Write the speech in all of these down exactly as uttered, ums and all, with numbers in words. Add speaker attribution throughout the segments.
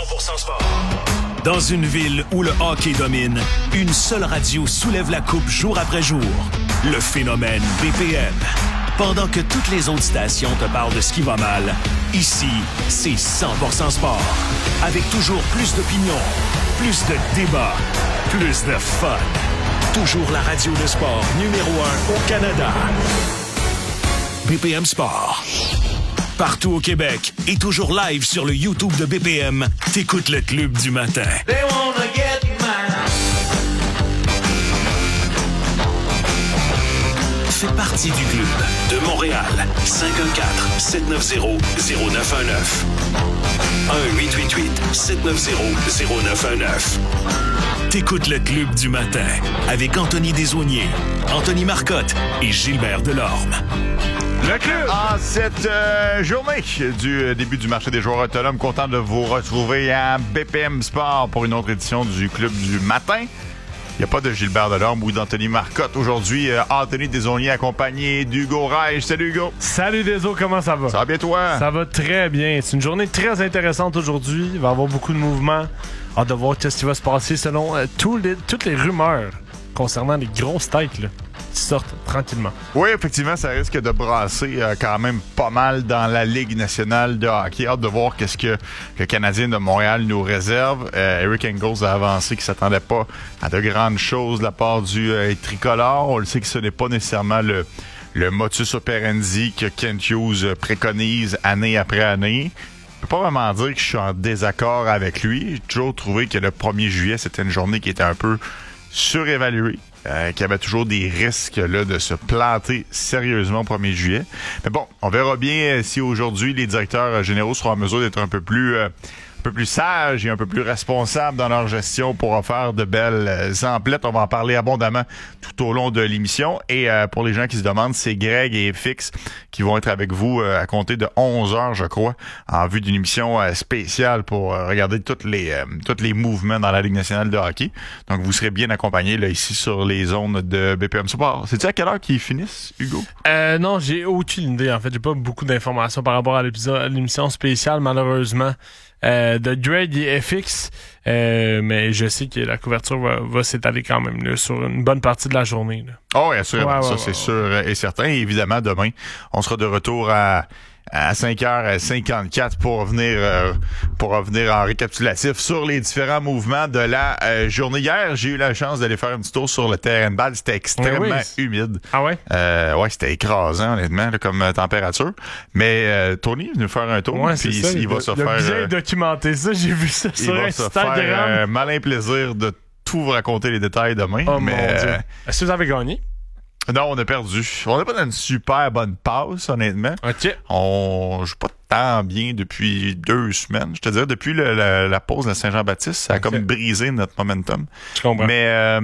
Speaker 1: pour cent sport. Dans une ville où le hockey domine, une seule radio soulève la coupe jour après jour. Le phénomène B P M. Pendant que toutes les autres stations te parlent de ce qui va mal, ici, c'est cent pour cent sport. Avec toujours plus d'opinions, plus de débats, plus de fun. Toujours la radio de sport numéro un au Canada. B P M Sport. Partout au Québec et toujours live sur le YouTube de B P M, t'écoutes le Club du matin. They wanna get mine. Fais partie du club de Montréal. cinq un quatre, sept neuf zéro, zéro neuf un neuf. un huit huit huit, sept neuf zéro, zéro neuf un neuf. T'écoutes le Club du matin avec Anthony Desaulniers, Anthony Marcotte et Gilbert Delorme.
Speaker 2: Le club! En cette euh, journée du euh, début du marché des joueurs autonomes, content de vous retrouver à B P M Sport pour une autre édition du Club du matin. Il n'y a pas de Gilbert Delorme ou d'Anthony Marcotte. Aujourd'hui, euh, Anthony Desaulniers accompagné d'Hugo Reich. Salut Hugo!
Speaker 3: Salut Deso, comment ça va?
Speaker 2: Ça va bien toi?
Speaker 3: Ça va très bien. C'est une journée très intéressante aujourd'hui. Il va y avoir beaucoup de mouvements. Hâte de voir ce qui va se passer selon euh, tous les, toutes les rumeurs concernant les grosses têtes là, qui sortent tranquillement.
Speaker 2: Oui, effectivement, ça risque de brasser euh, quand même pas mal dans la Ligue nationale de hockey. Hâte de voir qu'est-ce que le Canadien de Montréal nous réserve. Euh, Eric Engels a avancé qu'il ne s'attendait pas à de grandes choses de la part du euh, tricolore. On le sait que ce n'est pas nécessairement le, le motus operandi que Kent Hughes préconise année après année. Je peux pas vraiment dire que je suis en désaccord avec lui. J'ai toujours trouvé que le premier juillet, c'était une journée qui était un peu surévaluée. Euh, qu'il y avait toujours des risques là, de se planter sérieusement au premier juillet. Mais bon, on verra bien si aujourd'hui les directeurs généraux seront en mesure d'être un peu plus euh, un peu plus sages et un peu plus responsables dans leur gestion pour en faire de belles euh, emplettes. On va en parler abondamment tout au long de l'émission. Et euh, pour les gens qui se demandent, c'est Greg et Fix qui vont être avec vous euh, à compter de onze heures, je crois, en vue d'une émission euh, spéciale pour euh, regarder toutes les euh, tous les mouvements dans la Ligue nationale de hockey. Donc, vous serez bien accompagnés là ici sur les zones de B P M Sport. Sais-tu à quelle heure qu'ils finissent, Hugo?
Speaker 3: Euh, non, j'ai aucune idée. En fait, j'ai pas beaucoup d'informations par rapport à l'épisode, à l'émission spéciale, malheureusement, euh, de Greg et F X. Euh, mais je sais que la couverture va, va s'étaler quand même là, sur une bonne partie de la journée. Là.
Speaker 2: Oh, oui, assurément.
Speaker 3: Ouais, ouais,
Speaker 2: ça,
Speaker 3: ouais,
Speaker 2: c'est
Speaker 3: ouais.
Speaker 2: sûr et certain. Et évidemment, demain, on sera de retour à à cinq heures cinquante-quatre pour revenir euh, pour revenir en récapitulatif sur les différents mouvements de la euh, journée. Hier, j'ai eu la chance d'aller faire un petit tour sur le terrain de balle. C'était extrêmement
Speaker 3: oui, oui.
Speaker 2: humide.
Speaker 3: Ah ouais?
Speaker 2: Euh, ouais, c'était écrasant, honnêtement, là, comme euh, température. Mais euh, Tony est venu faire un tour.
Speaker 3: Ouais,
Speaker 2: puis
Speaker 3: c'est ça.
Speaker 2: il,
Speaker 3: Il
Speaker 2: va
Speaker 3: va
Speaker 2: se
Speaker 3: il a
Speaker 2: faire...
Speaker 3: bien
Speaker 2: euh,
Speaker 3: documenté ça. J'ai vu ça
Speaker 2: il
Speaker 3: sur
Speaker 2: va se
Speaker 3: Instagram.
Speaker 2: faire un malin plaisir de tout vous raconter les détails demain.
Speaker 3: Oh
Speaker 2: mais,
Speaker 3: mon Dieu.
Speaker 2: euh,
Speaker 3: Est-ce que vous avez gagné?
Speaker 2: non, on a perdu. On n'est pas dans une super bonne passe, honnêtement.
Speaker 3: OK.
Speaker 2: On joue pas tant bien depuis deux semaines. Je te dirais, depuis le, la, la pause de Saint-Jean-Baptiste, ça a
Speaker 3: Okay.
Speaker 2: comme brisé notre momentum.
Speaker 3: Je comprends.
Speaker 2: Mais euh,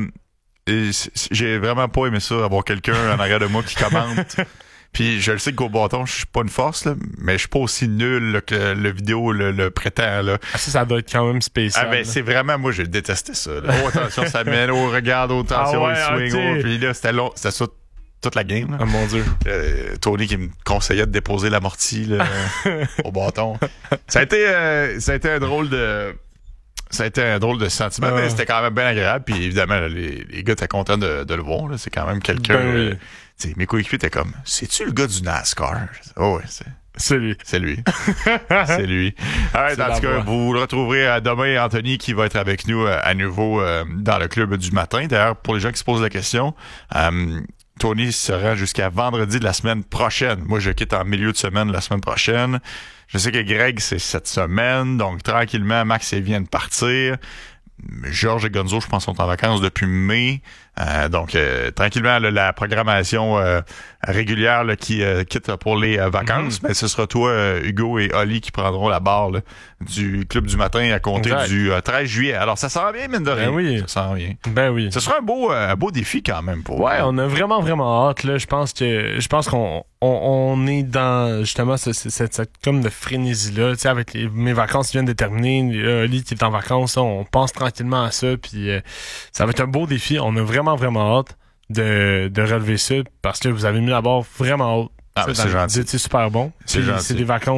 Speaker 2: j'ai vraiment pas aimé ça, avoir quelqu'un en arrière de moi qui commente. Puis je le sais qu'au bâton, je suis pas une force, là, mais je suis pas aussi nul là, que le vidéo le, le prétend. Là.
Speaker 3: Ah, ça, ça doit être quand même spécial.
Speaker 2: Ah ben
Speaker 3: là.
Speaker 2: c'est vraiment, moi j'ai détesté ça. Là. Oh attention, ça mène, oh regarde, oh attention,
Speaker 3: Ah ouais,
Speaker 2: il swing,
Speaker 3: ok.
Speaker 2: oh, puis là c'était long, c'était ça toute la game. Là.
Speaker 3: Oh mon Dieu.
Speaker 2: Euh, Tony qui me conseillait de déposer l'amorti là, au bâton. Ça a été, euh, ça a été un drôle de, ça a été un drôle de sentiment,
Speaker 3: Ah.
Speaker 2: mais c'était quand même bien agréable. Puis évidemment, là, les, les gars étaient contents de, de le voir. Là. C'est quand même quelqu'un.
Speaker 3: Ben oui.
Speaker 2: euh, t'sais, mes coéquipiers étaient comme, c'est-tu le gars du NASCAR? Oh ouais, c'est.
Speaker 3: C'est lui.
Speaker 2: C'est lui. C'est lui. Alright,
Speaker 3: C'est
Speaker 2: en
Speaker 3: la
Speaker 2: tout cas,
Speaker 3: voix.
Speaker 2: vous le retrouverez euh, demain, Anthony, qui va être avec nous euh, à nouveau euh, dans le club du matin. D'ailleurs, pour les gens qui se posent la question, euh, Tony sera jusqu'à vendredi de la semaine prochaine. Moi, je quitte en milieu de semaine la semaine prochaine. Je sais que Greg, c'est cette semaine. Donc, tranquillement, Max, il vient de partir. Georges et Gonzo, je pense, sont en vacances depuis mai. Euh, donc, euh, tranquillement, là, la programmation euh, régulière là, qui euh, quitte pour les euh, vacances.
Speaker 3: Mm-hmm.
Speaker 2: Mais ce sera toi, euh, Hugo et Oli qui prendront la barre là, du Club du matin à compter
Speaker 3: Exact.
Speaker 2: du euh, treize juillet. Alors, ça sent bien, mine de rien.
Speaker 3: Ben oui.
Speaker 2: Ça sent bien.
Speaker 3: Ben oui.
Speaker 2: Ce sera un beau, euh, un beau défi quand même pour
Speaker 3: Ouais, on a vraiment, vraiment hâte. Là. Je pense que je pense qu'on on, on est dans justement ce- ce- cette, cette comme de frénésie-là. Tu sais, avec les, mes vacances qui viennent de terminer, là, Oli qui est en vacances, là, on pense tranquillement à ça. Puis euh, ça va être un beau défi. On a vraiment, vraiment hâte de, de relever ça parce que vous avez mis la barre vraiment haute.
Speaker 2: Ah,
Speaker 3: Tu sais,
Speaker 2: ben, c'est
Speaker 3: dans-
Speaker 2: gentil.
Speaker 3: vous étiez super bon.
Speaker 2: C'est
Speaker 3: Puis
Speaker 2: gentil.
Speaker 3: c'est des vacances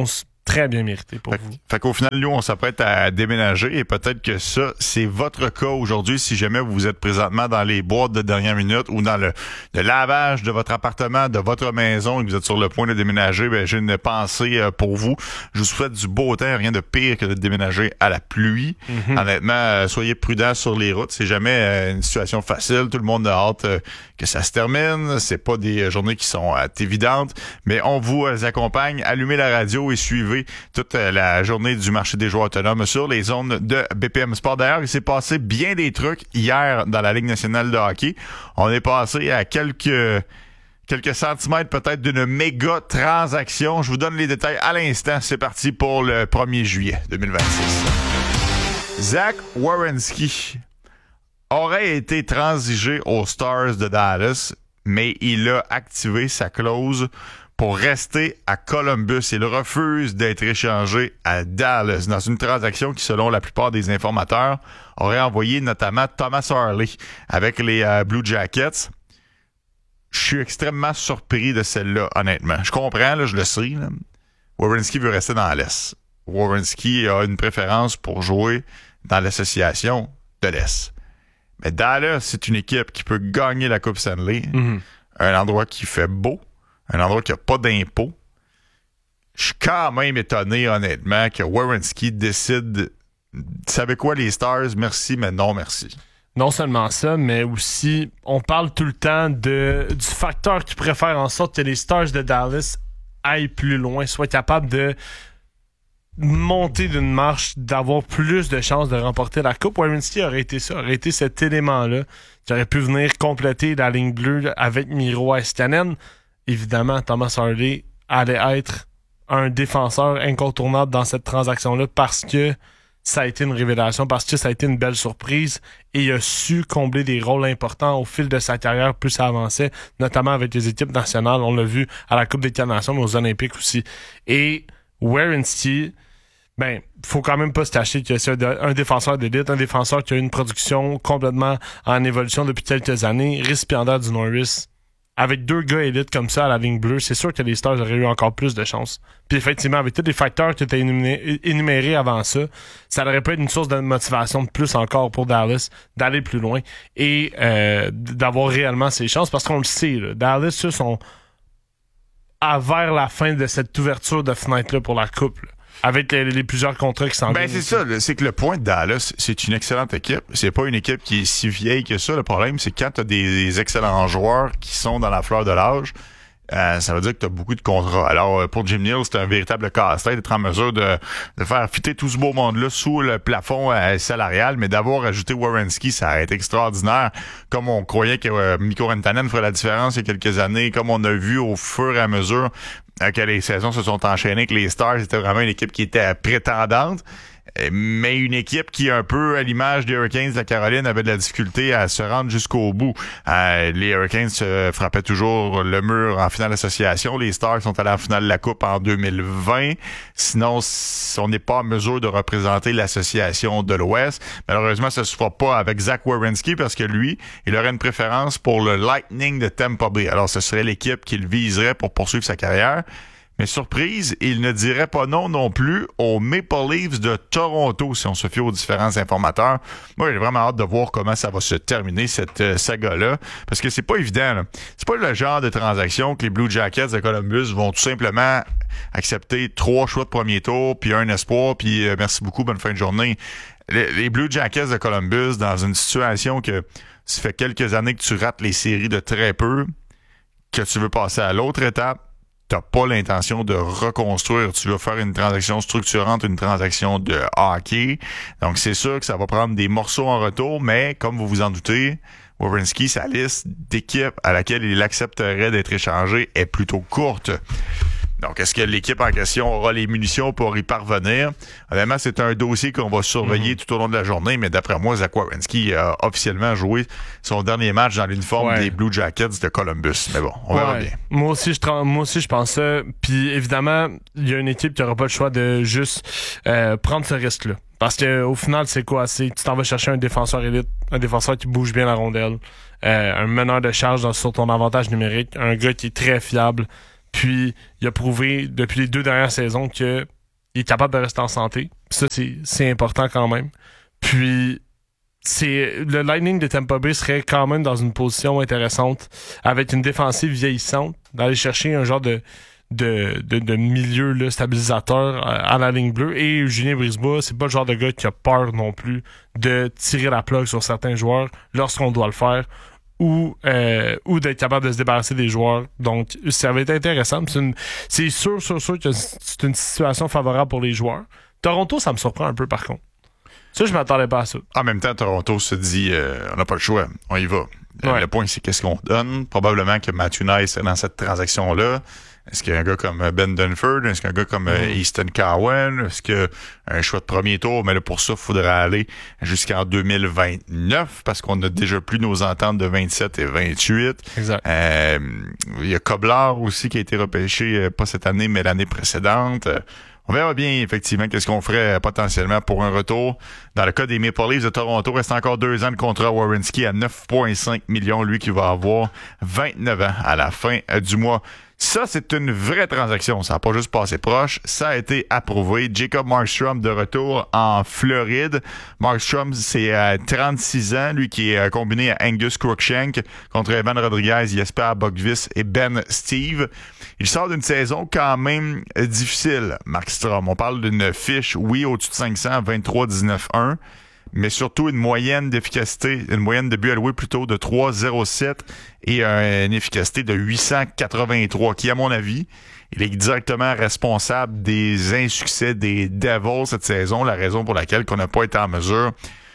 Speaker 3: très bien mérité pour
Speaker 2: fait,
Speaker 3: vous.
Speaker 2: Fait qu'au final, nous, on s'apprête à déménager et peut-être que ça, c'est votre cas aujourd'hui si jamais vous êtes présentement dans les boîtes de dernière minute ou dans le, le lavage de votre appartement, de votre maison et que vous êtes sur le point de déménager, ben, j'ai une pensée pour vous. Je vous souhaite du beau temps, rien de pire que de déménager à la pluie. Mm-hmm. Honnêtement, euh, soyez prudents sur les routes. C'est jamais euh, une situation facile. Tout le monde a hâte euh, que ça se termine. C'est pas des journées qui sont euh, évidentes, mais on vous euh, accompagne. Allumez la radio et suivez toute la journée du marché des joueurs autonomes sur les zones de B P M Sport. D'ailleurs, il s'est passé bien des trucs hier dans la Ligue nationale de hockey. On est passé à quelques quelques centimètres peut-être d'une méga transaction. Je vous donne les détails à l'instant. C'est parti pour le premier juillet deux mille vingt-six. Zach Werenski aurait été transigé aux Stars de Dallas, mais il a activé sa clause pour rester à Columbus. Il refuse d'être échangé à Dallas dans une transaction qui, selon la plupart des informateurs, aurait envoyé notamment Thomas Harley avec les euh, Blue Jackets. Je suis extrêmement surpris de celle-là, honnêtement. Je comprends, là, je le sais. Là. Werenski veut rester dans l'Est. Werenski a une préférence pour jouer dans l'association de l'Est. Mais Dallas, c'est une équipe qui peut gagner la Coupe Stanley. Mm-hmm. Un endroit qui fait beau. Un endroit qui n'a pas d'impôts. Je suis quand même étonné, honnêtement, que Werenski décide... Savez quoi, les Stars? Merci, mais non merci.
Speaker 3: Non seulement ça, mais aussi, on parle tout le temps de du facteur qui pourrait faire en sorte que les Stars de Dallas aillent plus loin, soient capables de monter d'une marche, d'avoir plus de chances de remporter la Coupe. Werenski aurait été ça, aurait été cet élément-là qui aurait pu venir compléter la ligne bleue avec Miro Heiskanen. Évidemment, Thomas Harley allait être un défenseur incontournable dans cette transaction-là parce que ça a été une révélation, parce que ça a été une belle surprise et il a su combler des rôles importants au fil de sa carrière plus ça avançait, notamment avec les équipes nationales. On l'a vu à la Coupe des Nations, mais aux Olympiques aussi. Et Werenski, ben, faut quand même pas se cacher que c'est un défenseur d'élite, un défenseur qui a une production complètement en évolution depuis quelques années, récipiendaire du Norris. Avec deux gars élites comme ça à la ligne bleue, c'est sûr que les Stars auraient eu encore plus de chance. Puis effectivement, avec tous les facteurs qui étaient énumérés, énumérés avant ça, ça aurait pu être une source de motivation de plus encore pour Dallas d'aller plus loin et euh, d'avoir réellement ses chances. Parce qu'on le sait, là, Dallas, eux, sont à vers la fin de cette ouverture de fenêtre-là pour la Coupe. Là. Avec les, les plusieurs contrats qui s'en viennent.
Speaker 2: Ben, c'est ça. C'est que le point de Dallas, c'est une excellente équipe. C'est pas une équipe qui est si vieille que ça. Le problème, c'est quand t'as des, des excellents joueurs qui sont dans la fleur de l'âge, euh, ça veut dire que t'as beaucoup de contrats. Alors, pour Jim Neal, c'est un véritable casse-tête d'être en mesure de, de faire fitter tout ce beau monde-là sous le plafond euh, salarial, mais d'avoir ajouté Werenski, ça a été extraordinaire. Comme on croyait que euh, Mikko Rantanen ferait la différence il y a quelques années, comme on a vu au fur et à mesure que les saisons se sont enchaînées, que les Stars étaient vraiment une équipe qui était prétendante, mais une équipe qui, un peu à l'image des Hurricanes de la Caroline, avait de la difficulté à se rendre jusqu'au bout. Euh, les Hurricanes se frappaient toujours le mur en finale d'association. Les Stars sont allés en finale de la Coupe en deux mille vingt. Sinon, on n'est pas en mesure de représenter l'association de l'Ouest. Malheureusement, ça se fera pas avec Zach Werenski parce que lui, il aurait une préférence pour le Lightning de Tampa Bay. Alors, ce serait l'équipe qu'il viserait pour poursuivre sa carrière. Mais surprise, il ne dirait pas non non plus aux Maple Leafs de Toronto, si on se fie aux différents informateurs. Moi, j'ai vraiment hâte de voir comment ça va se terminer, cette euh, saga-là, parce que c'est pas évident. Là. C'est pas le genre de transaction que les Blue Jackets de Columbus vont tout simplement accepter trois choix de premier tour, puis un espoir, puis euh, merci beaucoup, bonne fin de journée. Les, les Blue Jackets de Columbus, dans une situation que ça fait quelques années que tu rates les séries de très peu, que tu veux passer à l'autre étape, t'as pas l'intention de reconstruire. Tu veux faire une transaction structurante, une transaction de hockey. Donc, c'est sûr que ça va prendre des morceaux en retour, mais comme vous vous en doutez, Werenski, sa liste d'équipes à laquelle il accepterait d'être échangé est plutôt courte. Donc, est-ce que l'équipe en question aura les munitions pour y parvenir? Honnêtement, c'est un dossier qu'on va surveiller mm-hmm. tout au long de la journée, mais d'après moi, Zach Werenski a officiellement joué son dernier match dans l'uniforme ouais. des Blue Jackets de Columbus. Mais bon, on ouais. verra bien.
Speaker 3: Moi aussi, je tra- moi aussi, je pense ça. Puis évidemment, il y a une équipe qui n'aura pas le choix de juste euh, prendre ce risque-là. Parce que au final, c'est quoi? C'est tu t'en vas chercher un défenseur élite, un défenseur qui bouge bien la rondelle, euh, un meneur de charge dans, sur ton avantage numérique, un gars qui est très fiable. Puis, il a prouvé depuis les deux dernières saisons que il est capable de rester en santé. Ça, c'est, c'est important quand même. Puis, c'est le Lightning de Tampa Bay serait quand même dans une position intéressante avec une défensive vieillissante, d'aller chercher un genre de de, de, de milieu là, stabilisateur à, à la ligne bleue. Et Julien Brisebois, c'est pas le genre de gars qui a peur non plus de tirer la plug sur certains joueurs lorsqu'on doit le faire ou euh, ou d'être capable de se débarrasser des joueurs. Donc, ça va être intéressant. C'est, une, c'est sûr, sûr, sûr que c'est une situation favorable pour les joueurs. Toronto, ça me surprend un peu par contre. Ça, je m'attendais pas à ça.
Speaker 2: En même temps, Toronto se dit, euh, on n'a pas le choix, on y va.
Speaker 3: Ouais.
Speaker 2: Le point, c'est qu'est-ce qu'on donne. Probablement que Matthew Nice est dans cette transaction-là. Est-ce qu'il y a un gars comme Ben Dunford? Est-ce qu'il y a un gars comme mm. Easton Cowan? Est-ce qu'il y a un choix de premier tour? Mais là, pour ça, il faudrait aller jusqu'en deux mille vingt-neuf parce qu'on a déjà plus nos ententes de vingt-sept et vingt-huit.
Speaker 3: Exact.
Speaker 2: Euh, il y a Koblar aussi qui a été repêché, pas cette année, mais l'année précédente. On verra bien, effectivement, qu'est-ce qu'on ferait potentiellement pour un retour. Dans le cas des Maple Leafs de Toronto, reste encore deux ans de contrat à Werenski à neuf virgule cinq millions, lui qui va avoir vingt-neuf ans à la fin du mois. Ça, c'est une vraie transaction. Ça n'a pas juste passé proche. Ça a été approuvé. Jacob Markstrom de retour en Floride. Markstrom, c'est à trente-six ans. Lui qui est combiné à Angus Crookshank contre Evan Rodriguez, Jesper Bogvis et Ben Steve. Il sort d'une saison quand même difficile, Markstrom. On parle d'une fiche, oui, au-dessus de cinq cents, vingt-trois dix-neuf un. Mais surtout une moyenne d'efficacité, une moyenne de buts alloués plutôt de trois virgule zéro sept et une efficacité de huit cent quatre-vingt-trois, qui, à mon avis, il est directement responsable des insuccès des Devils cette saison, la raison pour laquelle on n'a pas été en mesure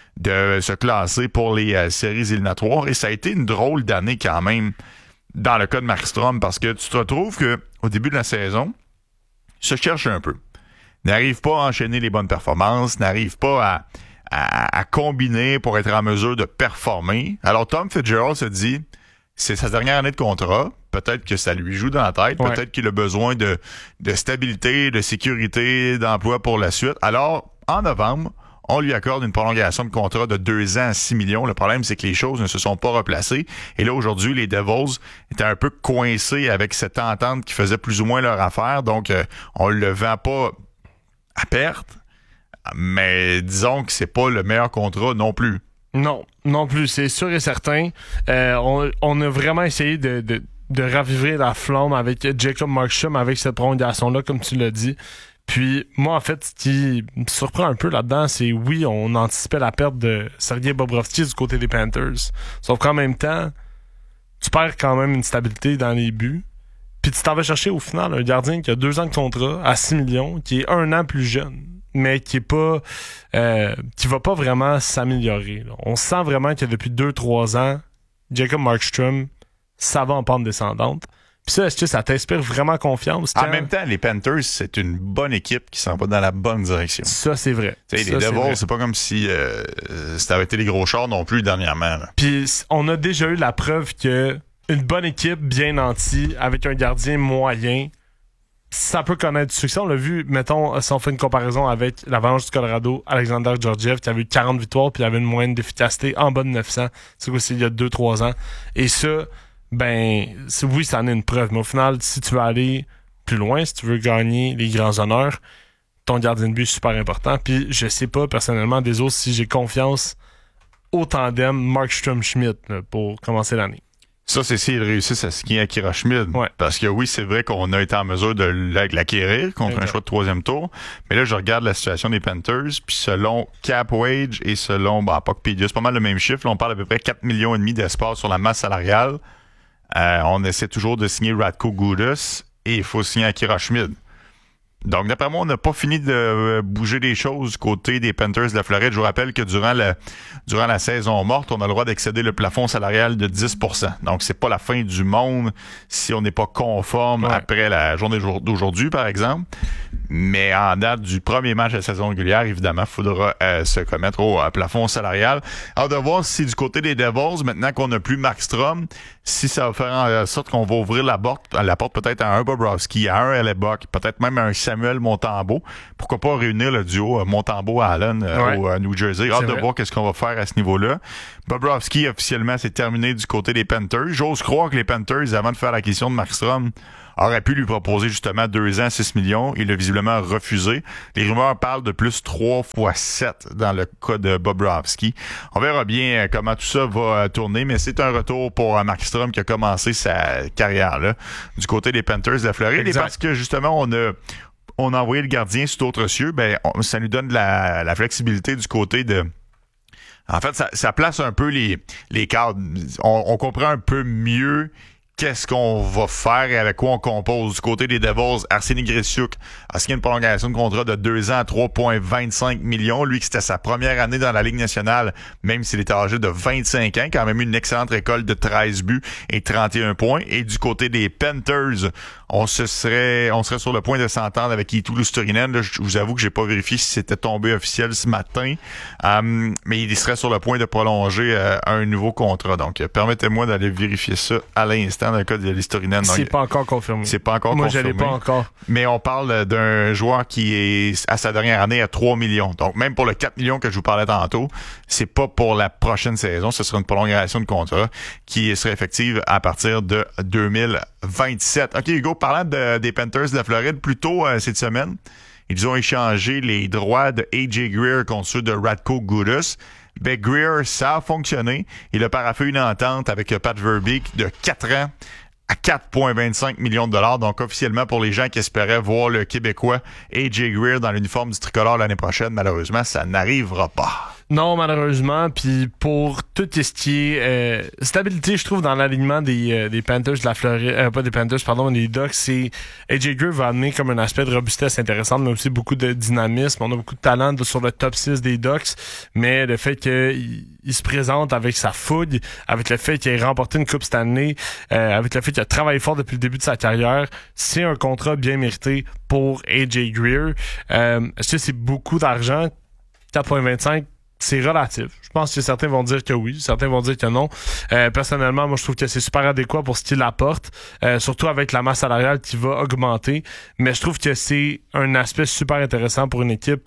Speaker 2: de se classer pour les euh, séries éliminatoires. Et ça a été une drôle d'année quand même dans le cas de Markstrom, parce que tu te retrouves que au début de la saison, il se cherche un peu. N'arrive pas à enchaîner les bonnes performances, n'arrive pas à À, à combiner pour être en mesure de performer. Alors, Tom Fitzgerald se dit, c'est sa dernière année de contrat. Peut-être que ça lui joue dans la tête.
Speaker 3: Ouais.
Speaker 2: Peut-être qu'il a besoin de, de stabilité, de sécurité, d'emploi pour la suite. Alors, en novembre, on lui accorde une prolongation de contrat de deux ans à six millions. Le problème, c'est que les choses ne se sont pas replacées. Et là, aujourd'hui, les Devils étaient un peu coincés avec cette entente qui faisait plus ou moins leur affaire. Donc, euh, on le vend pas à perte. Mais disons que c'est pas le meilleur contrat non plus.
Speaker 3: Non, non plus, c'est sûr et certain. Euh, on, on a vraiment essayé de, de, de raviver la flamme avec Jacob Markstrom, avec cette prolongation-là, comme tu l'as dit. Puis, moi, en fait, ce qui me surprend un peu là-dedans, c'est oui, on anticipait la perte de Sergei Bobrovsky du côté des Panthers. Sauf qu'en même temps, tu perds quand même une stabilité dans les buts. Puis tu t'en vas chercher au final un gardien qui a deux ans de contrat à six millions, qui est un an plus jeune, mais qui est pas euh, qui va pas vraiment s'améliorer. Là. On sent vraiment que depuis deux trois ans, Jacob Markstrom, ça va en pente descendante. Puis ça, est-ce que ça t'inspire vraiment confiance? Quand...
Speaker 2: En même temps, les Panthers, c'est une bonne équipe qui s'en va dans la bonne direction.
Speaker 3: Ça, c'est vrai.
Speaker 2: Tu sais, les
Speaker 3: ça,
Speaker 2: Devils,
Speaker 3: c'est,
Speaker 2: c'est pas comme si euh, ça avait été les gros chars non plus dernièrement. Là.
Speaker 3: Puis on a déjà eu la preuve que une bonne équipe bien nantie, avec un gardien moyen, ça peut connaître du succès. On l'a vu, mettons, si on fait une comparaison avec l'Avalanche du Colorado, Alexander Georgiev, qui avait eu quarante victoires, puis il avait une moyenne d'efficacité en bas de neuf cents. C'est quoi, c'est il y a deux trois ans. Et ça, ben, c'est, oui, ça en est une preuve. Mais au final, si tu veux aller plus loin, si tu veux gagner les grands honneurs, ton gardien de but est super important. Puis je sais pas, personnellement, des autres, si j'ai confiance au tandem Markstrom-Schmidt là, pour commencer l'année.
Speaker 2: Ça, c'est s'ils réussissent à signer Akira Schmid.
Speaker 3: Ouais.
Speaker 2: Parce que oui, c'est vrai qu'on a été en mesure de l'acquérir contre exact. Un choix de troisième tour. Mais là, je regarde la situation des Panthers, puis selon Cap Wage et selon bah, Puckpedia, c'est pas mal le même chiffre. Là, on parle à peu près quatre millions et demi d'espace sur la masse salariale. Euh, on essaie toujours de signer Radko Gudas et il faut signer Akira Schmid. Donc, d'après moi, on n'a pas fini de bouger les choses du côté des Panthers de la Floride. Je vous rappelle que durant la, durant la saison morte, on a le droit d'excéder le plafond salarial de dix pour cent. Donc, c'est pas la fin du monde si on n'est pas conforme ouais. après la journée d'aujourd'hui, par exemple. Mais en date du premier match de la saison régulière, évidemment, il faudra euh, se commettre au euh, plafond salarial. Alors, de voir si du côté des Devils, maintenant qu'on n'a plus Markstrom, si ça va faire en sorte qu'on va ouvrir la porte, la porte peut-être à un Bobrovsky, à un Hellebuck, peut-être même à un Samuel Montembeault. Pourquoi pas réunir le duo Montembeault-Allen euh, ouais. au euh, New Jersey. Hâte de voir qu'est-ce qu'on va faire à ce niveau-là. Bobrovsky, officiellement, c'est terminé du côté des Panthers. J'ose croire que les Panthers, avant de faire l'acquisition de Markstrom, aurait pu lui proposer justement deux ans, six millions. Il a visiblement refusé. Les rumeurs parlent de plus trois fois sept dans le cas de Bobrovsky. On verra bien comment tout ça va tourner, mais c'est un retour pour Markstrom qui a commencé sa carrière là du côté des Panthers de la Floride. Exact. Et parce que justement, on a on a envoyé le gardien sur d'autres cieux, ben on, ça nous donne de la, la flexibilité du côté de... En fait, ça, ça place un peu les, les cadres. On, on comprend un peu mieux qu'est-ce qu'on va faire et avec quoi on compose. Du côté des Devils, Arsène Gressiuk a signé une prolongation de contrat de deux ans à trois virgule vingt-cinq millions. Lui, c'était sa première année dans la Ligue nationale, même s'il était âgé de vingt-cinq ans, quand même une excellente récolte de treize buts et trente et un points. Et du côté des Panthers, on se serait, on serait sur le point de s'entendre avec Eetu Luostarinen. Là, je vous avoue que j'ai pas vérifié si c'était tombé officiel ce matin, um, mais il serait sur le point de prolonger euh, un nouveau contrat. Donc, euh, permettez-moi d'aller vérifier ça à l'instant dans le cas de Luostarinen.
Speaker 3: C'est pas encore confirmé.
Speaker 2: C'est pas encore
Speaker 3: Moi,
Speaker 2: confirmé.
Speaker 3: Moi, je l'ai pas encore.
Speaker 2: Mais on parle d'un joueur qui est à sa dernière année à trois millions. Donc, même pour le quatre millions que je vous parlais tantôt, c'est pas pour la prochaine saison. Ce sera une prolongation de contrat qui serait effective à partir de deux mille vingt-sept. OK, Hugo, parlant de, des Panthers de la Floride, plus tôt euh, cette semaine, ils ont échangé les droits de A J Greer contre ceux de Radko Gudas. Ben, Greer, ça a fonctionné. Il a paraphé une entente avec Pat Verbeek de quatre ans à quatre virgule vingt-cinq millions de dollars. Donc, officiellement, pour les gens qui espéraient voir le Québécois A J Greer dans l'uniforme du tricolore l'année prochaine, malheureusement, ça n'arrivera pas.
Speaker 3: Non, malheureusement. Puis pour tout ce qui est euh, stabilité, je trouve, dans l'alignement des, euh, des Panthers de la Floride, euh, pas des Panthers, pardon, des Ducks, c'est A J Greer va amener comme un aspect de robustesse intéressant, mais aussi beaucoup de dynamisme. On a beaucoup de talent de, sur le top six des Ducks, mais le fait qu'il il se présente avec sa fougue, avec le fait qu'il ait remporté une Coupe Stanley, euh, avec le fait qu'il a travaillé fort depuis le début de sa carrière, c'est un contrat bien mérité pour A J Greer. Euh, est-ce que c'est beaucoup d'argent? quatre virgule vingt-cinq, c'est relatif. Je pense que certains vont dire que oui, certains vont dire que non. Euh, personnellement, moi, je trouve que c'est super adéquat pour ce qu'il apporte, euh, surtout avec la masse salariale qui va augmenter. Mais je trouve que c'est un aspect super intéressant pour une équipe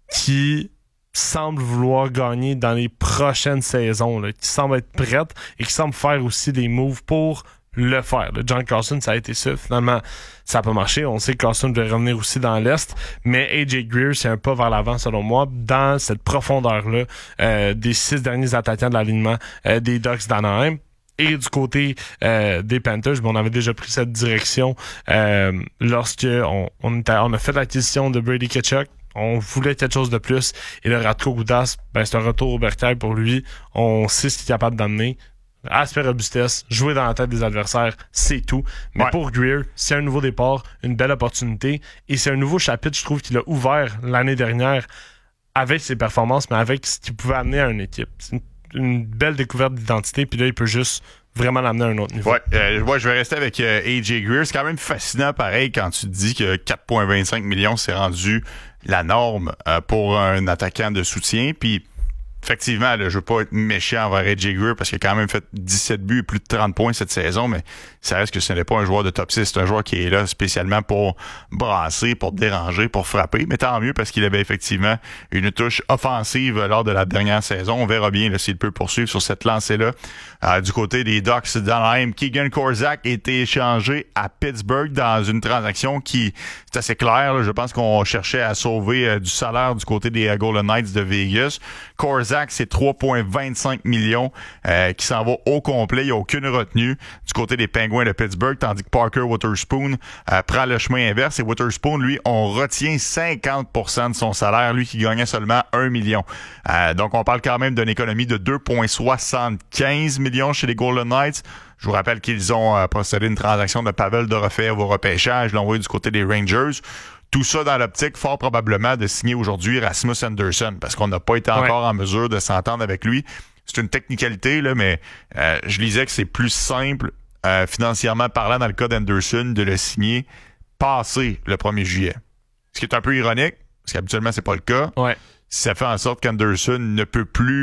Speaker 3: qui semble vouloir gagner dans les prochaines saisons, là, qui semble être prête et qui semble faire aussi des moves pour le faire. Le John Carlson, ça a été ça. Finalement, ça n'a pas marché. On sait que Carlson devait revenir aussi dans l'Est, mais A J Greer, c'est un pas vers l'avant, selon moi, dans cette profondeur-là euh, des six derniers attaquants de l'alignement euh, des Ducks d'Anaheim. Et du côté euh, des Panthers, on avait déjà pris cette direction euh, lorsque on, on, était, on a fait l'acquisition de Brady Tkachuk. On voulait quelque chose de plus. Et le Radko Gudas, ben, c'est un retour au bercail pour lui. On sait ce qu'il est capable d'amener. Aspect robustesse, jouer dans la tête des adversaires, c'est tout. Mais ouais. Pour Greer, c'est un nouveau départ, une belle opportunité. Et c'est un nouveau chapitre, je trouve, qu'il a ouvert l'année dernière avec ses performances, mais avec ce qu'il pouvait amener à une équipe. C'est une, une belle découverte d'identité, puis là, il peut juste vraiment l'amener à un autre niveau.
Speaker 2: Ouais, euh, ouais, je vais rester avec euh, A J Greer. C'est quand même fascinant, pareil, quand tu te dis que quatre virgule vingt-cinq millions, c'est rendu la norme euh, pour un attaquant de soutien. Puis, effectivement, là, je veux pas être méchant envers A J Greer parce qu'il a quand même fait dix-sept buts et plus de trente points cette saison, mais ça reste que ce n'est pas un joueur de top six. C'est un joueur qui est là spécialement pour brasser, pour déranger, pour frapper. Mais tant mieux parce qu'il avait effectivement une touche offensive lors de la dernière saison. On verra bien là, s'il peut poursuivre sur cette lancée-là. Euh, du côté des Ducks d'Anaheim, Keegan Korczak a été échangé à Pittsburgh dans une transaction qui, c'est assez clair. Là, je pense qu'on cherchait à sauver euh, du salaire du côté des uh, Golden Knights de Vegas. Korczak, c'est trois virgule vingt-cinq millions euh, qui s'en va au complet. Il n'y a aucune retenue du côté des Penguins de Pittsburgh, tandis que Parker Wotherspoon euh, prend le chemin inverse. Et Wotherspoon, lui, on retient cinquante pour cent de son salaire, lui qui gagnait seulement un million. Euh, donc, on parle quand même d'une économie de deux virgule soixante-quinze millions chez les Golden Knights. Je vous rappelle qu'ils ont euh, procédé une transaction de Pavel Dorofeev au repêchage, l'ont envoyé du côté des Rangers. Tout ça dans l'optique, fort probablement, de signer aujourd'hui Rasmus Andersson, parce qu'on n'a pas été encore ouais. en mesure de s'entendre avec lui. C'est une technicalité, là, mais euh, je lisais que c'est plus simple, euh, financièrement parlant, dans le cas d'Anderson, de le signer passé le premier juillet. Ce qui est un peu ironique, parce qu'habituellement, c'est pas le cas.
Speaker 3: Ouais.
Speaker 2: Ça fait en sorte qu'Anderson ne peut plus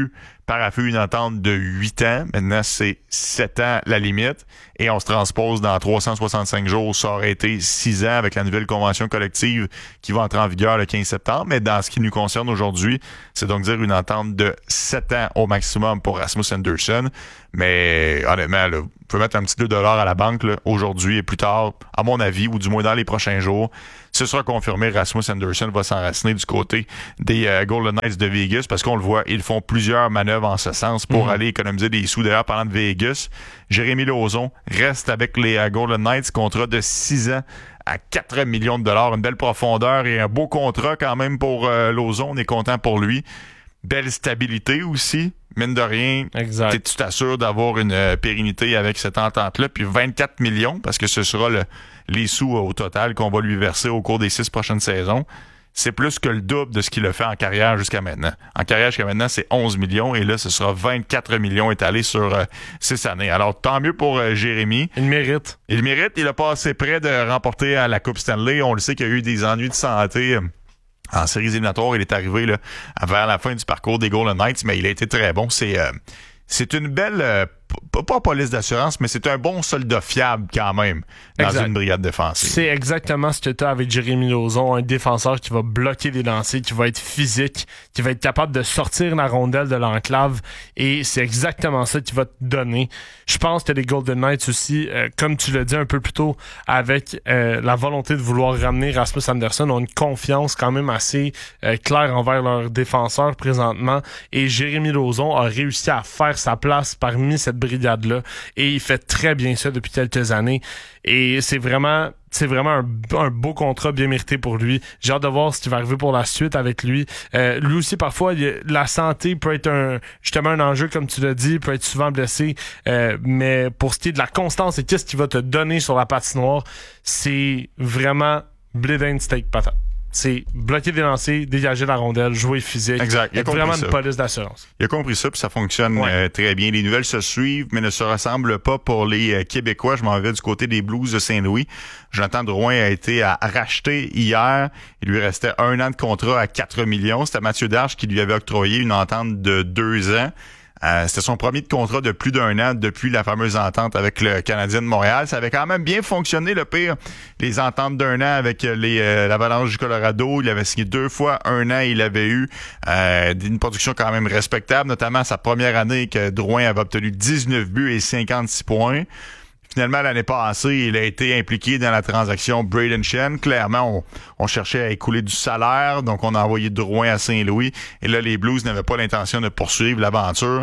Speaker 2: paraphé une entente de huit ans. Maintenant, c'est sept ans la limite. Et on se transpose dans trois cent soixante-cinq jours. Ça aurait été six ans avec la nouvelle convention collective qui va entrer en vigueur le quinze septembre. Mais dans ce qui nous concerne aujourd'hui, c'est donc dire une entente de sept ans au maximum pour Rasmus Andersson. Mais honnêtement, là, vous pouvez mettre un petit deux dollars à la banque là, aujourd'hui et plus tard, à mon avis, ou du moins dans les prochains jours. Ce sera confirmé, Rasmus Andersson va s'enraciner du côté des euh, Golden Knights de Vegas parce qu'on le voit, ils font plusieurs manœuvres en ce sens pour mmh. aller économiser des sous. D'ailleurs, parlant de Vegas, Jérémy Lauzon reste avec les euh, Golden Knights, contrat de six ans à quatre millions de dollars. Une belle profondeur et un beau contrat quand même pour euh, Lauzon. On est content pour lui. Belle stabilité aussi. Mine de rien,
Speaker 3: exact.
Speaker 2: Tu t'assures d'avoir une euh, pérennité avec cette entente-là. Puis vingt-quatre millions, parce que ce sera le, les sous euh, au total qu'on va lui verser au cours des six prochaines saisons. C'est plus que le double de ce qu'il a fait en carrière jusqu'à maintenant. En carrière jusqu'à maintenant, c'est onze millions. Et là, ce sera vingt-quatre millions étalés sur euh, six années. Alors, tant mieux pour euh, Jérémy.
Speaker 3: Il mérite.
Speaker 2: Il mérite. Il a passé près de remporter à la Coupe Stanley. On le sait qu'il y a eu des ennuis de santé. Euh, En séries éliminatoires, il est arrivé là, vers la fin du parcours des Golden Knights, mais il a été très bon. C'est euh, c'est une belle, euh, p- pas police d'assurance, mais c'est un bon soldat fiable quand même dans exact. Une brigade défensive.
Speaker 3: C'est exactement ce que tu as avec Jérémy Lauzon, un défenseur qui va bloquer des lancers, qui va être physique, qui va être capable de sortir la rondelle de l'enclave, et c'est exactement ça qu'il va te donner. Je pense que les Golden Knights aussi, euh, comme tu l'as dit un peu plus tôt, avec euh, la volonté de vouloir ramener Rasmus Andersson, ont une confiance quand même assez euh, claire envers leurs défenseurs présentement, et Jérémy Lauzon a réussi à faire sa place parmi cette brigade-là, et il fait très bien ça depuis quelques années, et c'est vraiment c'est vraiment un, un beau contrat bien mérité pour lui. J'ai hâte de voir ce qui va arriver pour la suite avec lui. Euh, lui aussi, parfois, il, la santé peut être un, justement un enjeu, comme tu l'as dit, il peut être souvent blessé, euh, mais pour ce qui est de la constance et qu'est-ce qu'il va te donner sur la patinoire, c'est vraiment bleeding steak patate. C'est bloquer des lancers, dégager la rondelle, jouer physique.
Speaker 2: Exact. Il a
Speaker 3: vraiment
Speaker 2: ça.
Speaker 3: Une police d'assurance.
Speaker 2: Il a compris ça, puis ça fonctionne ouais. euh, très bien. Les nouvelles se suivent, mais ne se ressemblent pas pour les euh, Québécois. Je m'en vais du côté des Blues de Saint-Louis. Jonathan Drouin a été à, à racheter hier. Il lui restait un an de contrat à quatre millions. C'était Mathieu Darche qui lui avait octroyé une entente de deux ans. Euh, c'était son premier de contrat de plus d'un an depuis la fameuse entente avec le Canadien de Montréal. Ça avait quand même bien fonctionné, le pire. Les ententes d'un an avec les euh, l'Avalanche du Colorado. Il avait signé deux fois un an. Il avait eu euh, une production quand même respectable, notamment sa première année que Drouin avait obtenu dix-neuf buts et cinquante-six points. Finalement, l'année passée, il a été impliqué dans la transaction Brayden Schenn. Clairement, on, on cherchait à écouler du salaire, donc on a envoyé Drouin à Saint-Louis. Et là, les Blues n'avaient pas l'intention de poursuivre l'aventure.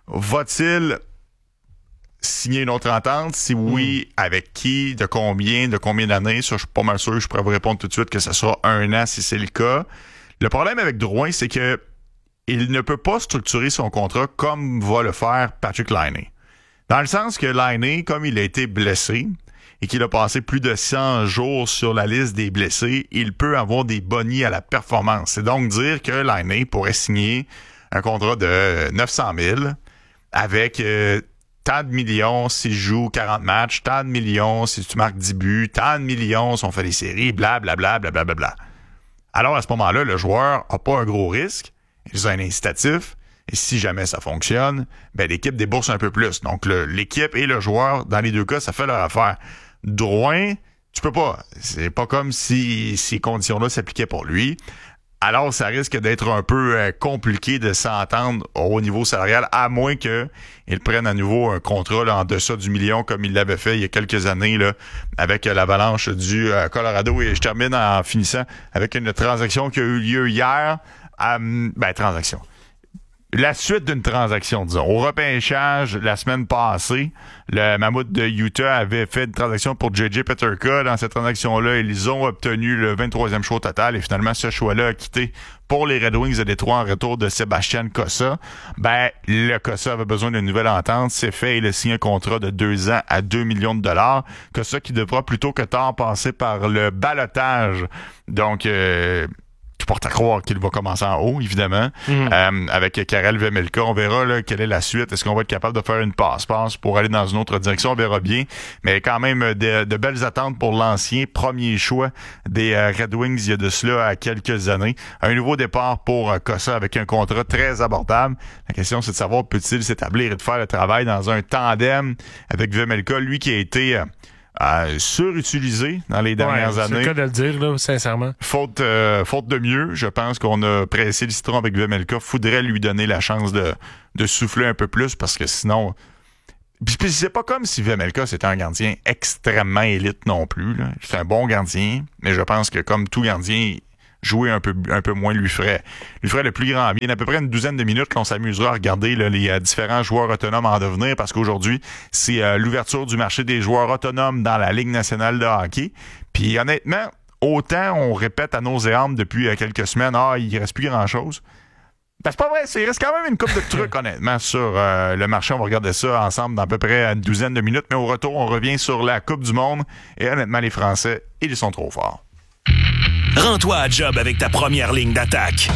Speaker 2: Va-t-il signer une autre entente? Si oui, mmh. avec qui? De combien? De combien d'années? Ça, je suis pas mal sûr. Je pourrais vous répondre tout de suite que ça sera un an si c'est le cas. Le problème avec Drouin, c'est que il ne peut pas structurer son contrat comme va le faire Patrik Laine. Dans le sens que Laine, comme il a été blessé et qu'il a passé plus de cent jours sur la liste des blessés, il peut avoir des bonnies à la performance. C'est donc dire que Laine pourrait signer un contrat de neuf cent mille avec euh, tant de millions s'il joue quarante matchs, tant de millions si tu marques dix buts, tant de millions si on fait des séries, blablabla, blablabla. Bla, bla, bla. Alors à ce moment-là, le joueur n'a pas un gros risque, il a un incitatif. Et si jamais ça fonctionne, ben l'équipe débourse un peu plus. Donc le, l'équipe et le joueur, dans les deux cas, ça fait leur affaire. Drouin, tu peux pas. C'est pas comme si ces conditions-là s'appliquaient pour lui. Alors ça risque d'être un peu euh, compliqué de s'entendre au niveau salarial, à moins que il prenne à nouveau un contrat là, en deçà du million comme il l'avait fait il y a quelques années là, avec euh, l'Avalanche du euh, Colorado. Et je termine en finissant avec une transaction qui a eu lieu hier. Euh, ben, transaction. La suite d'une transaction, disons. Au repêchage, la semaine passée, le Mammouth de Utah avait fait une transaction pour J J Peterka. Dans cette transaction-là, ils ont obtenu le vingt-troisième choix total et finalement, ce choix-là a quitté pour les Red Wings de Détroit en retour de Sébastien Cossa. Ben, le Cossa avait besoin d'une nouvelle entente. C'est fait, il a signé un contrat de deux ans à deux millions de dollars. Cossa qui devra plutôt que tard passer par le ballottage. Donc, euh, je porte à croire qu'il va commencer en haut, évidemment. Mm-hmm. Euh, avec Karel Vejmelka, on verra là, quelle est la suite. Est-ce qu'on va être capable de faire une passe-passe pour aller dans une autre direction? On verra bien. Mais quand même, de, de belles attentes pour l'ancien premier choix des euh, Red Wings il y a de cela à quelques années. Un nouveau départ pour euh, Cossa avec un contrat très abordable. La question, c'est de savoir peut-il s'établir et de faire le travail dans un tandem avec Vejmelka, lui qui a été... Euh, Euh, surutilisé dans les dernières
Speaker 3: ouais,
Speaker 2: années.
Speaker 3: C'est le cas de le dire, là, sincèrement.
Speaker 2: Faute, euh, faute de mieux, je pense qu'on a pressé le citron avec Vejmelka. Faudrait lui donner la chance de, de souffler un peu plus parce que sinon... Puis c'est pas comme si Vejmelka c'était un gardien extrêmement élite non plus. Là. C'est un bon gardien, mais je pense que comme tout gardien... jouer un peu un peu moins lui ferait lui ferait le plus grand bien. Il y a à peu près une douzaine de minutes qu'on s'amusera à regarder là, les euh, différents joueurs autonomes en devenir parce qu'aujourd'hui, c'est euh, l'ouverture du marché des joueurs autonomes dans la Ligue nationale de hockey. Puis honnêtement, autant on répète à nauséam depuis euh, quelques semaines, ah, il reste plus grand-chose. Ben, c'est pas vrai, il reste quand même une couple de trucs, honnêtement, sur euh, le marché. On va regarder ça ensemble dans à peu près une douzaine de minutes. Mais au retour, on revient sur la Coupe du Monde. Et honnêtement, les Français, ils sont trop forts.
Speaker 1: Rends-toi à job avec ta première ligne d'attaque.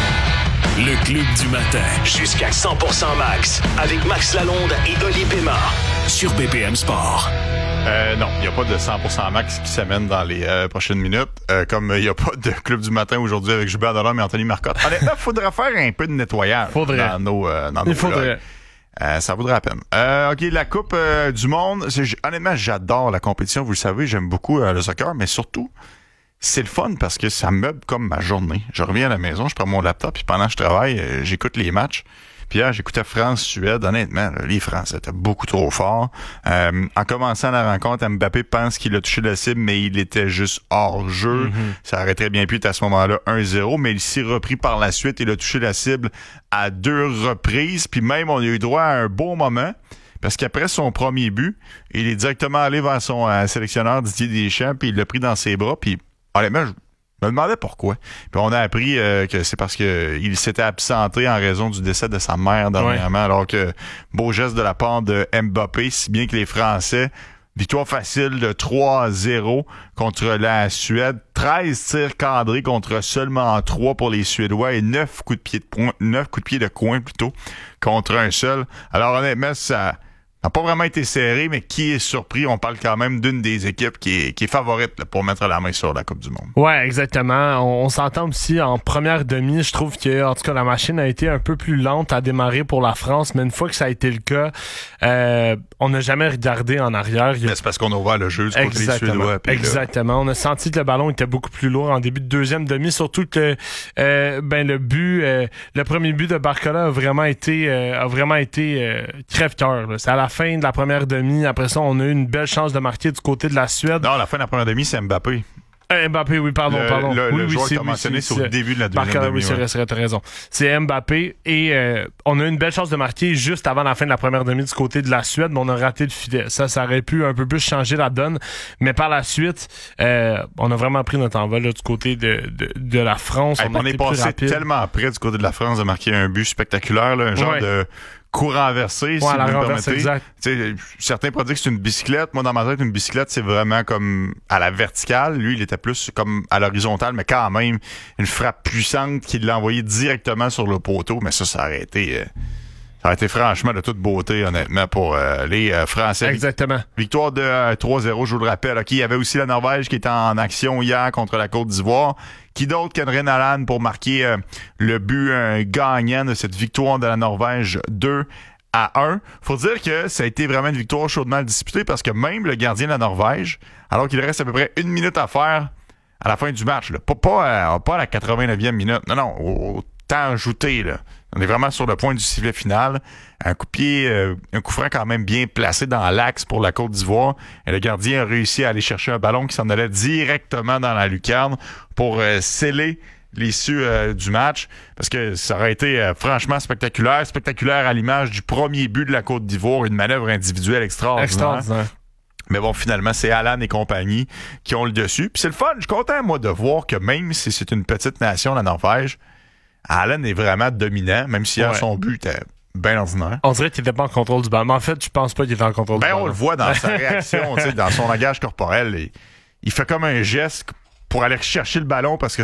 Speaker 1: Le Club du matin. Jusqu'à cent pour cent max. Avec Max Lalonde et Oli Pémard. Sur B P M Sport.
Speaker 2: Euh, non, il n'y a pas de cent pour cent max qui s'amène dans les euh, prochaines minutes. Euh, comme il n'y a pas de Club du matin aujourd'hui avec Gilbert Delorme et Anthony Marcotte. Honnêtement, il faudrait faire un peu de nettoyage
Speaker 3: faudrait.
Speaker 2: dans nos euh, dans nos
Speaker 3: Il faudrait.
Speaker 2: Euh, ça vaudrait la peine. Euh, OK, la Coupe euh, du Monde. C'est, honnêtement, j'adore la compétition. Vous le savez, j'aime beaucoup euh, le soccer, mais surtout... C'est le fun parce que ça meuble comme ma journée. Je reviens à la maison, je prends mon laptop, puis pendant que je travaille, euh, j'écoute les matchs. Puis hier, j'écoutais France-Suède. Honnêtement, là, les Français étaient beaucoup trop forts. Euh, en commençant la rencontre, Mbappé pense qu'il a touché la cible, mais il était juste hors jeu. Mm-hmm. Ça aurait très bien pu être à ce moment-là un zéro, mais il s'est repris par la suite. Il a touché la cible à deux reprises. Puis même, on a eu droit à un beau moment. Parce qu'après son premier but, il est directement allé vers son euh, sélectionneur Didier Deschamps, puis il l'a pris dans ses bras, puis honnêtement, je me demandais pourquoi. Puis on a appris euh, que c'est parce que il s'était absenté en raison du décès de sa mère dernièrement, ouais. Alors que beau geste de la part de Mbappé, si bien que les Français, victoire facile de trois à zéro contre la Suède, treize tirs cadrés contre seulement trois pour les Suédois et neuf coups de pied de point, neuf coups de pied de coin plutôt contre un seul. Alors honnêtement, ça n'a pas vraiment été serré, mais qui est surpris? On parle quand même d'une des équipes qui est, qui est favorite là, pour mettre la main sur la Coupe du Monde.
Speaker 3: Ouais, exactement. On, on s'entend aussi en première demi. Je trouve que, en tout cas, la machine a été un peu plus lente à démarrer pour la France, mais une fois que ça a été le cas, euh, on n'a jamais regardé en arrière. A...
Speaker 2: C'est parce qu'on a ouvert le jeu du côté des Suédois.
Speaker 3: Exactement. Là... On a senti que le ballon était beaucoup plus lourd en début de deuxième demi, surtout que euh, ben le but, euh, le premier but de Barcola a vraiment été, euh, a vraiment été euh, crève-cœur. Là. C'est à la fin de la première demi. Après ça, on a eu une belle chance de marquer du côté de la Suède.
Speaker 2: Non, la fin de la première demi, c'est Mbappé.
Speaker 3: Euh, Mbappé, oui, pardon,
Speaker 2: le,
Speaker 3: pardon.
Speaker 2: Le,
Speaker 3: oui,
Speaker 2: le
Speaker 3: oui,
Speaker 2: joueur
Speaker 3: c'est,
Speaker 2: que tu as mentionné,
Speaker 3: oui,
Speaker 2: c'est,
Speaker 3: c'est
Speaker 2: au début de la deuxième
Speaker 3: Barcola,
Speaker 2: demi.
Speaker 3: Oui, c'est vrai, c'est raison. C'est Mbappé et euh, on a eu une belle chance de marquer juste avant la fin de la première demi du côté de la Suède, mais on a raté le filet. Ça, ça aurait pu un peu plus changer la donne. Mais par la suite, euh, on a vraiment pris notre envol là, du côté de, de, de la France.
Speaker 2: Hey, on, on est passé tellement près du côté de la France de marquer un but spectaculaire, là, un genre
Speaker 3: ouais.
Speaker 2: de... coup renversé,
Speaker 3: ouais,
Speaker 2: si
Speaker 3: la
Speaker 2: vous me
Speaker 3: renverse,
Speaker 2: permettez.
Speaker 3: Exact.
Speaker 2: T'sais, certains pourraient dire que c'est une bicyclette. Moi, dans ma tête, une bicyclette, c'est vraiment comme à la verticale. Lui, il était plus comme à l'horizontale, mais quand même, une frappe puissante qui l'a envoyé directement sur le poteau. Mais ça, ça aurait été... Euh, ça aurait été franchement de toute beauté, honnêtement, pour euh, les euh, Français.
Speaker 3: Exactement.
Speaker 2: Victoire de euh, trois zéro, je vous le rappelle. Okay, il y avait aussi la Norvège qui était en action hier contre la Côte d'Ivoire. Qui d'autre qu'Henry Nalan pour marquer euh, le but euh, gagnant de cette victoire de la Norvège deux à un. Faut dire que ça a été vraiment une victoire chaudement disputée parce que même le gardien de la Norvège, alors qu'il reste à peu près une minute à faire à la fin du match, là, pas, pas, à, pas à la quatre-vingt-neuvième minute, non, non, au, au temps ajouté, là. On est vraiment sur le point du sifflet final. Un coup de pied, euh, un coup franc quand même bien placé dans l'axe pour la Côte d'Ivoire. Et le gardien a réussi à aller chercher un ballon qui s'en allait directement dans la lucarne pour euh, sceller l'issue euh, du match. Parce que ça aurait été euh, franchement spectaculaire. Spectaculaire à l'image du premier but de la Côte d'Ivoire. Une manœuvre individuelle extraordinaire.
Speaker 3: Extraordinaire.
Speaker 2: Mais bon, finalement, c'est Alan et compagnie qui ont le dessus. Puis c'est le fun. Je suis content, moi, de voir que même si c'est une petite nation, la Norvège, Alan est vraiment dominant, même si hier, ouais. son but était bien ordinaire.
Speaker 3: On dirait qu'il était pas en contrôle du ballon. Mais en fait, je pense pas qu'il était en contrôle
Speaker 2: ben,
Speaker 3: du ballon.
Speaker 2: On le voit dans sa réaction, dans son langage corporel. Et il fait comme un geste pour aller chercher le ballon parce que c'était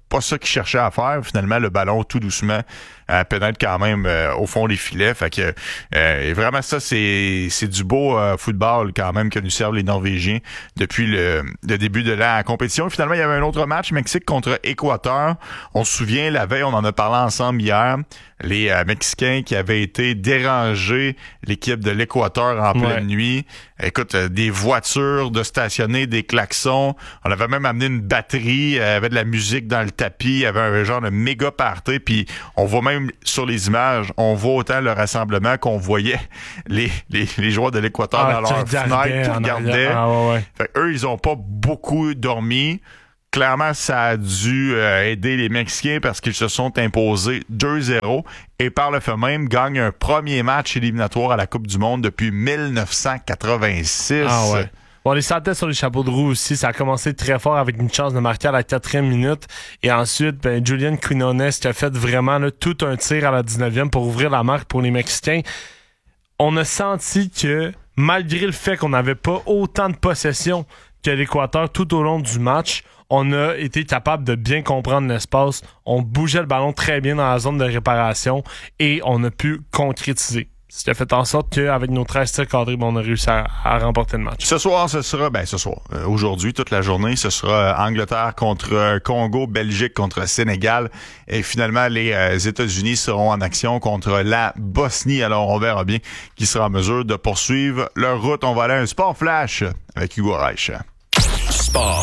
Speaker 2: pas ça qu'ils cherchaient à faire. Finalement, le ballon, tout doucement, euh, pénètre quand même euh, au fond des filets. Fait que euh, et vraiment, ça, c'est c'est du beau euh, football quand même que nous servent les Norvégiens depuis le, le début de la compétition. Finalement, il y avait un autre match, Mexique contre Équateur. On se souvient, la veille, on en a parlé ensemble hier, les euh, Mexicains qui avaient été dérangés, l'équipe de l'Équateur en pleine
Speaker 3: ouais.
Speaker 2: nuit. Écoute, euh, des voitures de stationner, des klaxons. On avait même amené une batterie, il y avait de la musique dans le tapis, il y avait un genre de méga party, puis on voit même sur les images, on voit autant le rassemblement qu'on voyait les, les, les joueurs de l'Équateur
Speaker 3: ah,
Speaker 2: dans leur fenêtre qui regardaient.
Speaker 3: Ah, ouais, ouais.
Speaker 2: Fait eux, ils ont pas beaucoup dormi. Clairement, ça a dû euh, aider les Mexicains parce qu'ils se sont imposés deux zéro et par le fait même gagnent un premier match éliminatoire à la Coupe du Monde depuis dix-neuf cent quatre-vingt-six.
Speaker 3: Ah ouais. Bon, les sentait sur les chapeaux de roue aussi. Ça a commencé très fort avec une chance de marquer à la quatrième minute. Et ensuite, ben, Julian Quinones qui a fait vraiment là, tout un tir à la dix-neuvième pour ouvrir la marque pour les Mexicains. On a senti que, malgré le fait qu'on n'avait pas autant de possession que l'Équateur tout au long du match, on a été capable de bien comprendre l'espace. On bougeait le ballon très bien dans la zone de réparation et on a pu concrétiser. Ce qui a fait en sorte qu'avec nos treize tirs cadrés, ben, on a réussi à, à remporter le match.
Speaker 2: Ce soir, ce sera, ben ce soir, euh, aujourd'hui, toute la journée, ce sera euh, Angleterre contre euh, Congo, Belgique contre Sénégal. Et finalement, les euh, États-Unis seront en action contre la Bosnie. Alors, on verra bien qui sera en mesure de poursuivre leur route. On va aller à un sport flash avec Hugo Reich.
Speaker 1: Sport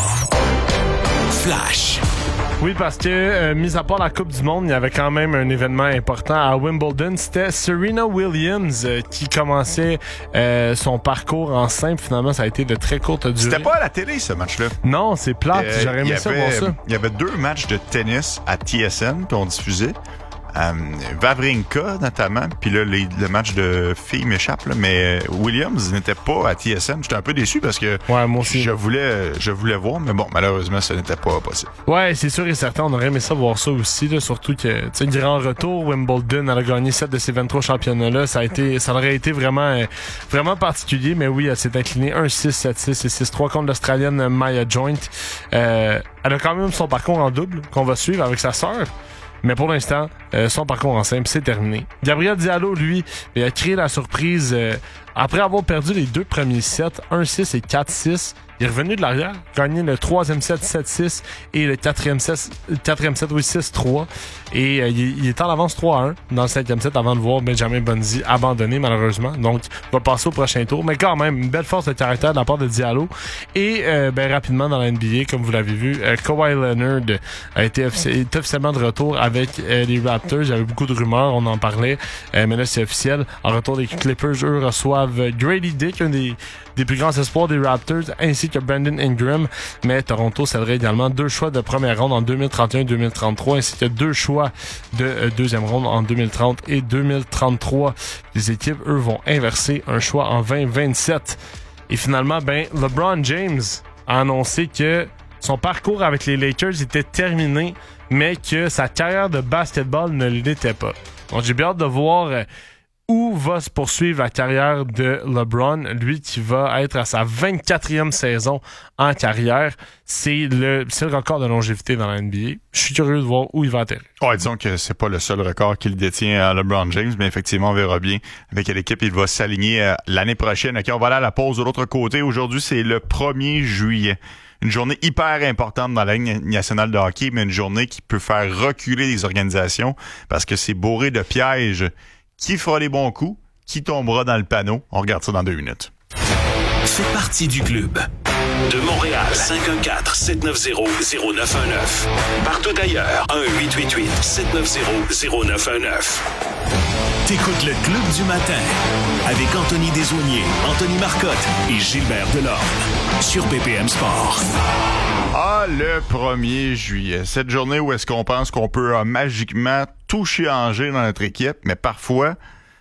Speaker 1: flash.
Speaker 3: Oui, parce que, euh, mis à part la Coupe du Monde, il y avait quand même un événement important à Wimbledon. C'était Serena Williams euh, qui commençait euh, son parcours en simple. Finalement, ça a été de très courte durée.
Speaker 2: C'était pas à la télé, ce match-là.
Speaker 3: Non, c'est plate. Euh, J'aurais aimé ça voir ça.
Speaker 2: Il y avait deux matchs de tennis à T S N qu'on diffusait. Euh, Wawrinka notamment, puis là les, le match de filles m'échappe là, mais Williams n'était pas à T S N. J'étais un peu déçu parce que
Speaker 3: ouais, moi aussi.
Speaker 2: je voulais je voulais voir, mais bon, malheureusement ce n'était pas possible.
Speaker 3: Ouais, c'est sûr et certain, on aurait aimé ça voir ça aussi, là, surtout que tu sais, grand retour, Wimbledon, elle a gagné sept de ses vingt-trois championnats là, ça a été, ça aurait été vraiment vraiment particulier, mais oui, elle s'est inclinée un six sept six et six trois contre l'Australienne Maya Joint. Euh, elle a quand même son parcours en double qu'on va suivre avec sa sœur. Mais pour l'instant, euh, son parcours en simple, c'est terminé. Gabriel Diallo, lui, il a créé la surprise euh, après avoir perdu les deux premiers sets, un six et quatre six. Il est revenu de l'arrière, gagné le troisième set sept six et le quatrième set, quatrième set oui, six trois. Et euh, il, il est en avance trois à un dans le cinquième set avant de voir Benjamin Bonzi abandonner malheureusement. Donc, il va passer au prochain tour. Mais quand même, une belle force de caractère de la part de Diallo. Et euh, ben, rapidement dans la N B A, comme vous l'avez vu, euh, Kawhi Leonard a été offici- est officiellement de retour avec euh, les Raptors. Il y avait beaucoup de rumeurs, on en parlait. Euh, mais là, c'est officiel. En retour, les Clippers, eux, reçoivent Grady Dick, un des, des plus grands espoirs des Raptors, ainsi que Brandon Ingram. Mais Toronto céderait également deux choix de première ronde en deux mille trente et un deux mille trente-trois, ainsi que deux choix de euh, deuxième ronde en deux mille trente et deux mille trente-trois. Les équipes, eux, vont inverser un choix en vingt vingt-sept. Et finalement, ben, LeBron James a annoncé que son parcours avec les Lakers était terminé, mais que sa carrière de basketball ne l'était pas. Donc, j'ai bien hâte de voir euh, où va se poursuivre la carrière de LeBron, lui qui va être à sa vingt-quatrième saison en carrière. C'est le, c'est le record de longévité dans la N B A. Je suis curieux de voir où il va atterrir.
Speaker 2: Ouais, disons que c'est pas le seul record qu'il détient à LeBron James, mais effectivement, on verra bien avec quelle équipe il va s'aligner euh, l'année prochaine. OK, on va aller à la pause de l'autre côté. Aujourd'hui, c'est le premier juillet. Une journée hyper importante dans la Ligue nationale de hockey, mais une journée qui peut faire reculer les organisations parce que c'est bourré de pièges. Qui fera les bons coups? Qui tombera dans le panneau? On regarde ça dans deux minutes.
Speaker 1: Fais partie du club. De Montréal, cinq un quatre, sept neuf zéro, zéro neuf un neuf. Partout ailleurs, un huit huit huit, sept neuf zéro, zéro neuf un neuf. T'écoutes le Club du matin avec Anthony Desaulniers, Anthony Marcotte et Gilbert Delorme sur B P M Sport.
Speaker 2: Ah, le premier juillet. Cette journée où est-ce qu'on pense qu'on peut euh, magiquement tout changer dans notre équipe, mais parfois,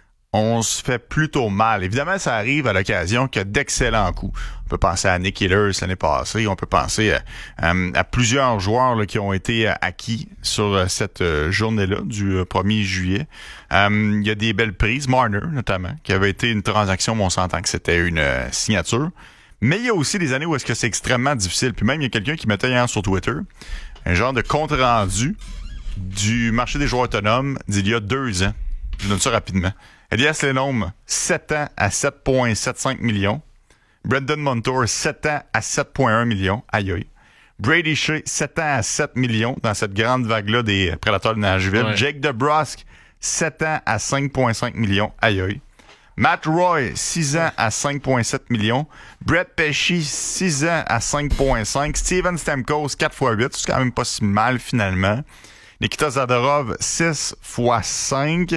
Speaker 2: on se fait plutôt mal. Évidemment, ça arrive à l'occasion qu'il y a d'excellents coups. On peut penser à Nick Ehlers l'année passée. On peut penser à, à, à plusieurs joueurs là, qui ont été acquis sur cette euh, journée-là du euh, premier juillet. Euh, il y a des belles prises. Marner, notamment, qui avait été une transaction, mais on s'entend que c'était une euh, signature. Mais il y a aussi des années où est-ce que c'est extrêmement difficile. Puis même, il y a quelqu'un qui mettait hier sur Twitter un genre de compte-rendu du marché des joueurs autonomes d'il y a deux ans. Je vous donne ça rapidement. Elias Lindholm, sept ans à sept virgule soixante-cinq millions. Brendan Montour, sept ans à sept virgule un millions. Aïe aïe. Brady Shea, sept ans à sept millions dans cette grande vague-là des Prédateurs de Nashville. Ouais. Jake DeBrusk, sept ans à cinq virgule cinq millions. Aïe aïe. Matt Roy, six ans à cinq virgule sept millions. Brett Pesci, six ans à cinq virgule cinq. Steven Stamkos, quatre fois huit. C'est quand même pas si mal, finalement. Nikita Zadorov, six fois cinq.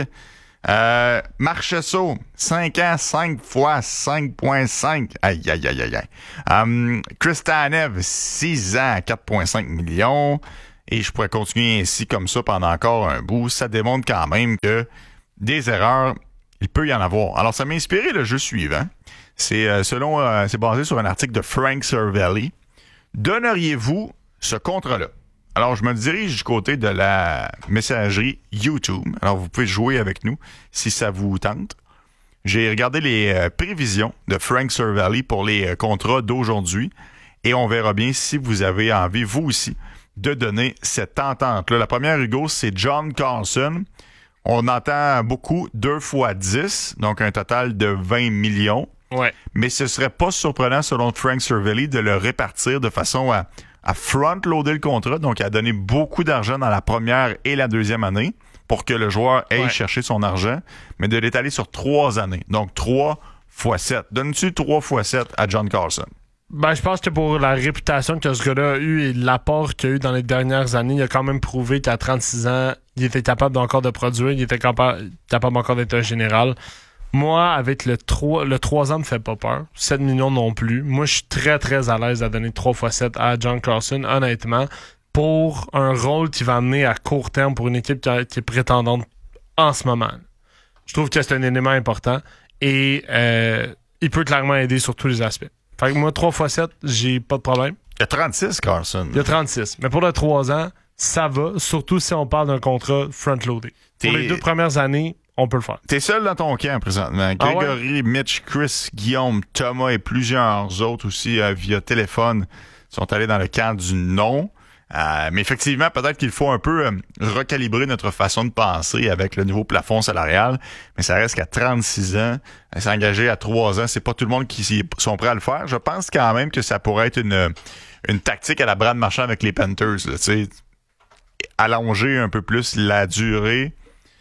Speaker 2: Euh, Marchessault, cinq ans, cinq fois cinq virgule cinq. Aïe, aïe, aïe, aïe, aïe. Um, Chris Tanev, six ans à quatre virgule cinq millions. Et je pourrais continuer ainsi comme ça pendant encore un bout. Ça démontre quand même que des erreurs, il peut y en avoir. Alors, ça m'a inspiré le jeu suivant. C'est euh, selon, euh, c'est basé sur un article de Frank Cervelli. Donneriez-vous ce contrat-là? Alors, je me dirige du côté de la messagerie YouTube. Alors, vous pouvez jouer avec nous si ça vous tente. J'ai regardé les euh, prévisions de Frank Cervelli pour les euh, contrats d'aujourd'hui et on verra bien si vous avez envie, vous aussi, de donner cette entente-là. La première, Hugo, c'est John Carlson. On entend beaucoup deux fois dix, donc un total de vingt millions.
Speaker 3: Ouais.
Speaker 2: Mais ce serait pas surprenant, selon Frank Cervelli, de le répartir de façon à... à front-loader le contrat, donc à donner beaucoup d'argent dans la première et la deuxième année pour que le joueur aille ouais. chercher son argent, mais de l'étaler sur trois années. Donc, trois fois sept. Donnes-tu trois fois sept à John Carlson?
Speaker 3: Ben, je pense que pour la réputation que ce gars-là a eu et l'apport qu'il a eu dans les dernières années, il a quand même prouvé qu'à trente-six ans, il était capable encore de produire, il était capable, capable encore d'être un général. Moi, avec le trois, le trois ans me fait pas peur. sept millions non plus. Moi, je suis très, très à l'aise à donner trois fois sept à John Carlson, honnêtement, pour un rôle qui va amener à court terme pour une équipe qui, a, qui est prétendante en ce moment. Je trouve que c'est un élément important et euh, il peut clairement aider sur tous les aspects. Fait que moi, trois fois sept, j'ai pas de problème.
Speaker 2: Il y a trente-six, Carlson.
Speaker 3: Il y a trente-six. Mais pour le trois ans, ça va, surtout si on parle d'un contrat front-loadé. Pour les deux premières années, on peut le faire.
Speaker 2: T'es seul dans ton camp présentement.
Speaker 3: Ah
Speaker 2: Grégory, ouais? Mitch, Chris, Guillaume, Thomas et plusieurs autres aussi euh, via téléphone sont allés dans le camp du non. Euh, mais effectivement, peut-être qu'il faut un peu euh, recalibrer notre façon de penser avec le nouveau plafond salarial. Mais ça reste qu'à trente-six ans, euh, s'engager à trois ans, c'est pas tout le monde qui sont prêts à le faire. Je pense quand même que ça pourrait être une, une tactique à la Brad Marchand avec les Panthers. Tu sais, allonger un peu plus la durée.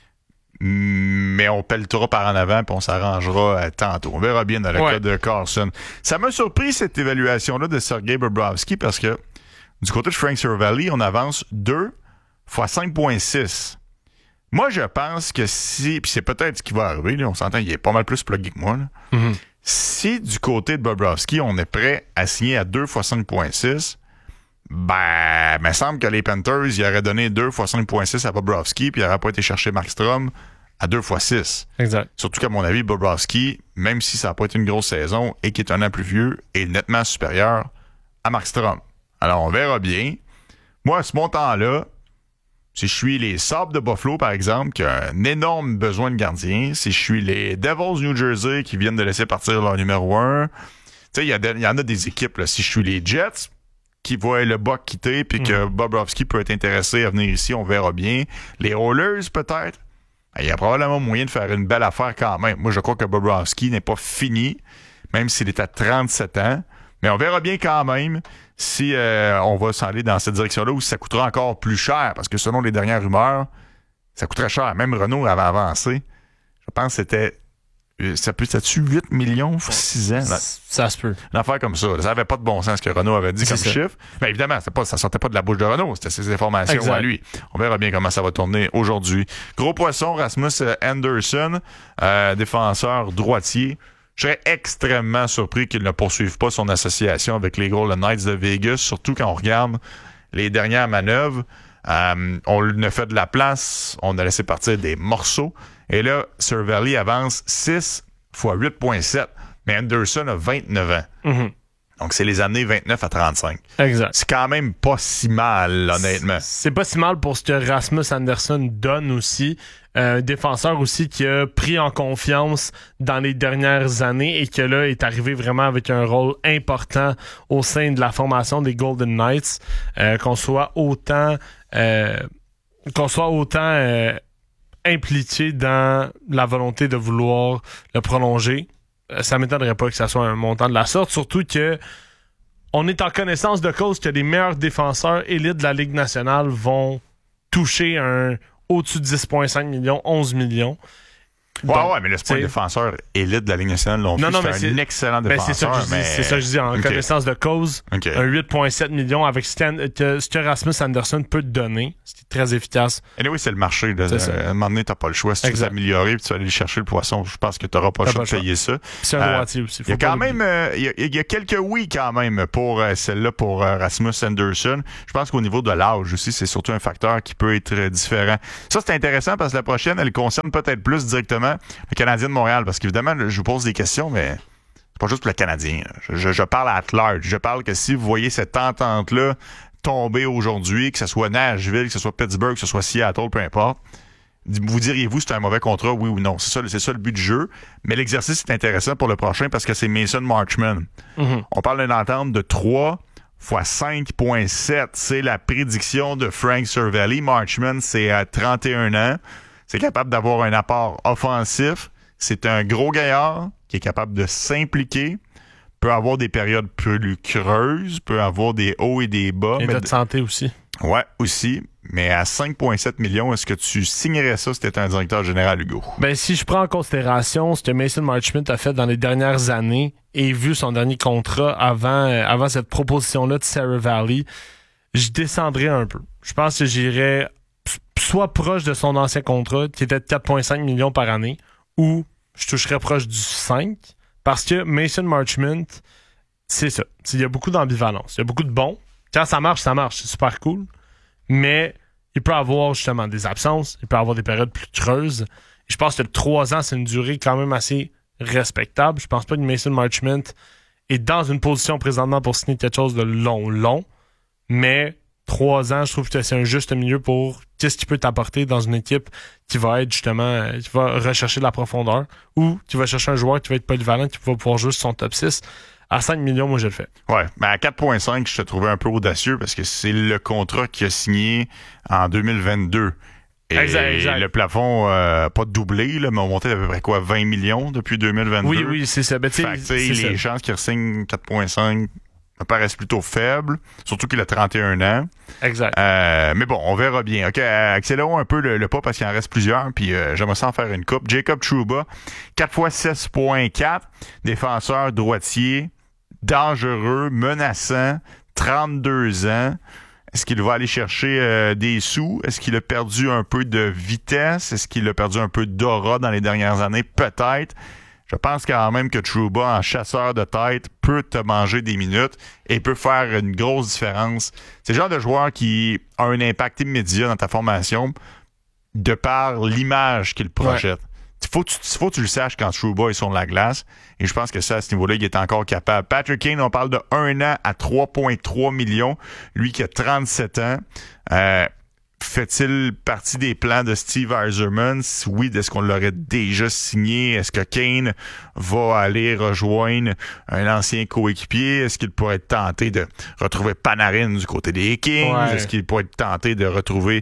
Speaker 2: Mais on pelletera par en avant puis on s'arrangera euh, tantôt. On verra bien dans le ouais. cas de Carlson. Ça m'a surpris cette évaluation-là de Sergei Bobrovsky parce que du côté de Frank Cervelli, on avance deux fois cinq virgule six. Moi, je pense que si, puis c'est peut-être ce qui va arriver, là, on s'entend, il est pas mal plus plugué que moi. Là. Mm-hmm. Si du côté de Bobrovsky, on est prêt à signer à deux fois cinq virgule six, ben, il me semble que les Panthers, ils auraient donné deux fois cinq virgule six à Bobrovsky, puis ils n'auraient pas été chercher Markstrom à deux fois six.
Speaker 3: Exact.
Speaker 2: Surtout qu'à mon avis, Bobrovsky, même si ça n'a pas été une grosse saison et qu'il est un an plus vieux, est nettement supérieur à Markstrom. Alors, on verra bien. Moi, à ce montant-là, si je suis les Sabres de Buffalo, par exemple, qui ont un énorme besoin de gardien, si je suis les Devils New Jersey qui viennent de laisser partir leur numéro un, tu sais, il y, y en a des équipes, là. Si je suis les Jets, qui voient le Buck quitter puis que mmh. Bobrovsky peut être intéressé à venir ici, on verra bien. Les Oilers, peut-être. Il y a probablement moyen de faire une belle affaire quand même. Moi, je crois que Bobrovsky n'est pas fini, même s'il est à trente-sept ans. Mais on verra bien quand même si euh, on va s'en aller dans cette direction-là ou si ça coûtera encore plus cher. Parce que selon les dernières rumeurs, ça coûterait cher. Même Renault avait avancé. Je pense que c'était... Ça peut être huit millions pour six ans. Là.
Speaker 3: Ça se peut.
Speaker 2: Une affaire comme ça. Ça n'avait pas de bon sens ce que Renault avait dit
Speaker 3: c'est
Speaker 2: comme
Speaker 3: ça.
Speaker 2: chiffre. Mais évidemment, pas, ça sortait pas de la bouche de Renault. C'était ses informations
Speaker 3: exact.
Speaker 2: à lui. On verra bien comment ça va tourner aujourd'hui. Gros poisson, Rasmus Anderson, euh, défenseur droitier. Je serais extrêmement surpris qu'il ne poursuive pas son association avec les Golden Knights de Vegas, surtout quand on regarde les dernières manœuvres. Euh, on a fait de la place, on a laissé partir des morceaux. Et là, Cervelli avance six fois huit virgule sept. Mais Anderson a vingt-neuf ans.
Speaker 3: Mm-hmm.
Speaker 2: Donc, c'est les années vingt-neuf à trente-cinq.
Speaker 3: Exact.
Speaker 2: C'est quand même pas si mal, honnêtement.
Speaker 3: C'est pas si mal pour ce que Rasmus Andersson donne aussi. Un défenseur aussi qui a pris en confiance dans les dernières années et qui là est arrivé vraiment avec un rôle important au sein de la formation des Golden Knights. Euh, qu'on soit autant euh, qu'on soit autant euh, impliqué dans la volonté de vouloir le prolonger. Ça m'étonnerait pas que ça soit un montant de la sorte, surtout que on est en connaissance de cause que les meilleurs défenseurs élites de la Ligue nationale vont toucher un au-dessus de dix virgule cinq millions, onze millions.
Speaker 2: Ouais,
Speaker 3: Donc,
Speaker 2: ouais, mais le sport défenseur élite de la Ligue nationale non plus.
Speaker 3: Non, non,
Speaker 2: c'est
Speaker 3: mais
Speaker 2: un
Speaker 3: c'est,
Speaker 2: excellent
Speaker 3: ben
Speaker 2: défenseur.
Speaker 3: c'est ça que je dis,
Speaker 2: mais...
Speaker 3: c'est ça que je dis en
Speaker 2: okay.
Speaker 3: connaissance de cause.
Speaker 2: Okay.
Speaker 3: Un huit virgule sept millions avec ce que, ce que Rasmus Andersson peut te donner, c'est très efficace.
Speaker 2: Et anyway, c'est le marché. Là.
Speaker 3: C'est ça.
Speaker 2: À un moment donné, t'as pas le choix. Si
Speaker 3: Exact.
Speaker 2: tu veux t'améliorer et tu vas aller chercher le poisson, je pense que t'auras pas le choix de payer ça.
Speaker 3: Puis c'est un
Speaker 2: Euh,
Speaker 3: droitier aussi.
Speaker 2: Il y a quand même, euh, il, y a, il y a quelques oui quand même pour euh, celle-là pour euh, Rasmus Andersson. Je pense qu'au niveau de l'âge aussi, c'est surtout un facteur qui peut être euh, différent. Ça, c'est intéressant parce que la prochaine, elle concerne peut-être plus directement le Canadien de Montréal. Parce qu'évidemment, je vous pose des questions, mais c'est pas juste pour le Canadien. Je, je, je parle à large. Je parle que si vous voyez cette entente-là tomber aujourd'hui, que ce soit Nashville, que ce soit Pittsburgh, que ce soit Seattle, peu importe, vous diriez-vous c'est un mauvais contrat, oui ou non? C'est ça, c'est ça le but du jeu. Mais l'exercice est intéressant pour le prochain parce que c'est Mason Marchment.
Speaker 3: Mm-hmm.
Speaker 2: On parle d'une entente de trois fois cinq virgule sept. C'est la prédiction de Frank Cervelli. Marchment, c'est à trente et un ans. C'est capable d'avoir un apport offensif. C'est un gros gaillard qui est capable de s'impliquer, peut avoir des périodes plus creuses, peut avoir des hauts et des bas.
Speaker 3: Et
Speaker 2: mais
Speaker 3: de santé aussi.
Speaker 2: Ouais, aussi. Mais à cinq virgule sept millions, est-ce que tu signerais ça si tu étais un directeur général, Hugo?
Speaker 3: Ben, si je prends en considération ce que Mason Marchment a fait dans les dernières années et vu son dernier contrat avant, euh, avant cette proposition-là de Sarah Valley, je descendrais un peu. Je pense que j'irais soit proche de son ancien contrat, qui était de quatre virgule cinq millions par année, ou je toucherais proche du cinq, parce que Mason Marchment, c'est ça. Il y a beaucoup d'ambivalence. Il y a beaucoup de bons. Quand ça marche, ça marche. C'est super cool. Mais il peut avoir justement des absences. Il peut avoir des périodes plus creuses. Et je pense que trois ans, c'est une durée quand même assez respectable. Je pense pas que Mason Marchment est dans une position présentement pour signer quelque chose de long, long. Mais trois ans, je trouve que c'est un juste milieu pour qu'est-ce qu'il peut t'apporter dans une équipe qui va être justement, qui va rechercher de la profondeur ou qui va chercher un joueur qui va être polyvalent, qui va pouvoir jouer sur son top six. À cinq millions, moi, je le fais.
Speaker 2: Ouais, mais à quatre virgule cinq, je te trouvais un peu audacieux parce que c'est le contrat qu'il a signé en deux mille vingt-deux. Et
Speaker 3: exact, exact.
Speaker 2: Le plafond, euh, pas doublé, là, mais on montait à peu près quoi, vingt millions depuis deux mille vingt-deux.
Speaker 3: Oui, oui, c'est ça. Ben,
Speaker 2: fait que,
Speaker 3: c'est
Speaker 2: les
Speaker 3: ça.
Speaker 2: chances qu'il re-signe quatre virgule cinq me paraissent plutôt faibles, surtout qu'il a trente et un ans.
Speaker 3: Exact.
Speaker 2: Euh, mais bon, on verra bien. OK, accélérons un peu le, le pas parce qu'il en reste plusieurs, puis euh, j'aimerais ça en faire une coupe. Jacob Trouba, quatre fois six virgule quatre, défenseur droitier, dangereux, menaçant, trente-deux ans. Est-ce qu'il va aller chercher euh, des sous? Est-ce qu'il a perdu un peu de vitesse? Est-ce qu'il a perdu un peu d'aura dans les dernières années? Peut-être. Je pense quand même que Trouba, en chasseur de tête, peut te manger des minutes et peut faire une grosse différence. C'est le genre de joueur qui a un impact immédiat dans ta formation de par l'image qu'il projette. Il faut, faut que tu le saches quand Trouba est sur la glace. Et je pense que ça, à ce niveau-là, il est encore capable. Patrick Kane, on parle de un an à trois virgule trois millions. Lui qui a trente-sept ans. Euh, fait-il partie des plans de Steve Yzerman? Oui, est-ce qu'on l'aurait déjà signé? Est-ce que Kane va aller rejoindre un ancien coéquipier? Est-ce qu'il pourrait être tenté de retrouver Panarin du côté des Kings?
Speaker 3: Ouais.
Speaker 2: Est-ce qu'il pourrait être tenté de retrouver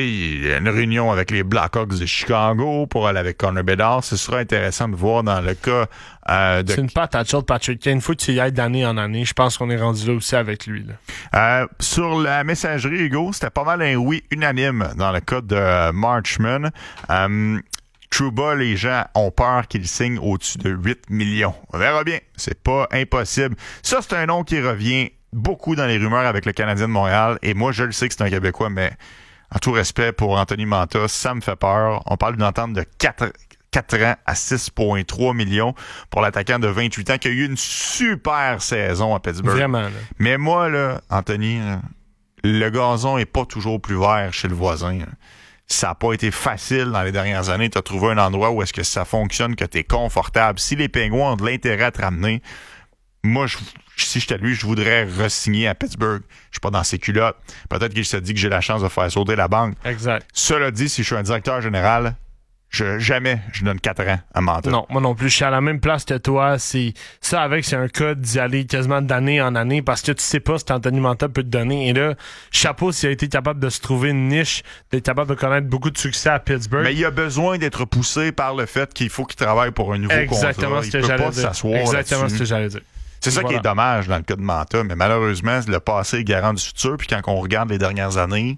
Speaker 2: une réunion avec les Blackhawks de Chicago pour aller avec Connor Bedard? Ce sera intéressant de voir dans le cas euh, de...
Speaker 3: C'est une patate chaude, Patrick Kane. Faut que tu y ailles d'année en année. Je pense qu'on est rendu là aussi avec lui. Là.
Speaker 2: Euh, sur la messagerie, Hugo, c'était pas mal un oui unanime dans le cas de euh, Marchment. Euh, Trouba, les gens ont peur qu'il signe au-dessus de huit millions. On verra bien. C'est pas impossible. Ça, c'est un nom qui revient beaucoup dans les rumeurs avec le Canadien de Montréal. Et moi, je le sais que c'est un Québécois, mais en tout respect pour Anthony Mantha, ça me fait peur. On parle d'une entente de quatre ans à six virgule trois millions pour l'attaquant de vingt-huit ans qui a eu une super saison à Pittsburgh.
Speaker 3: Vraiment. Là.
Speaker 2: Mais moi, là, Anthony, là, le gazon est pas toujours plus vert chez le voisin. Là. Ça n'a pas été facile dans les dernières années. Tu as trouvé un endroit où est-ce que ça fonctionne, que tu es confortable. Si les Pingouins ont de l'intérêt à te ramener, moi, je, si j'étais lui, je voudrais re-signer à Pittsburgh. Je suis pas dans ses culottes. Peut-être qu'il se dit que j'ai la chance de faire sauter la banque.
Speaker 3: Exact.
Speaker 2: Cela dit, si je suis un directeur général, je, jamais je donne quatre ans à Manta.
Speaker 3: Non, moi non plus. Je suis à la même place que toi. C'est, ça, avec, c'est un cas d'y aller quasiment d'année en année parce que tu sais pas ce qu'Anthony Manta peut te donner. Et là, chapeau s'il a été capable de se trouver une niche, d'être capable de connaître beaucoup de succès à Pittsburgh.
Speaker 2: Mais il a besoin d'être poussé par le fait qu'il faut qu'il travaille pour un nouveau
Speaker 3: Exactement
Speaker 2: contrat.
Speaker 3: ce que
Speaker 2: il peut
Speaker 3: j'allais
Speaker 2: pas
Speaker 3: dire.
Speaker 2: s'asseoir
Speaker 3: Exactement
Speaker 2: là-dessus.
Speaker 3: ce que j'allais dire.
Speaker 2: C'est ça
Speaker 3: voilà.
Speaker 2: qui est dommage dans le cas de Manta, mais malheureusement, le passé est garant du futur. Puis quand on regarde les dernières années,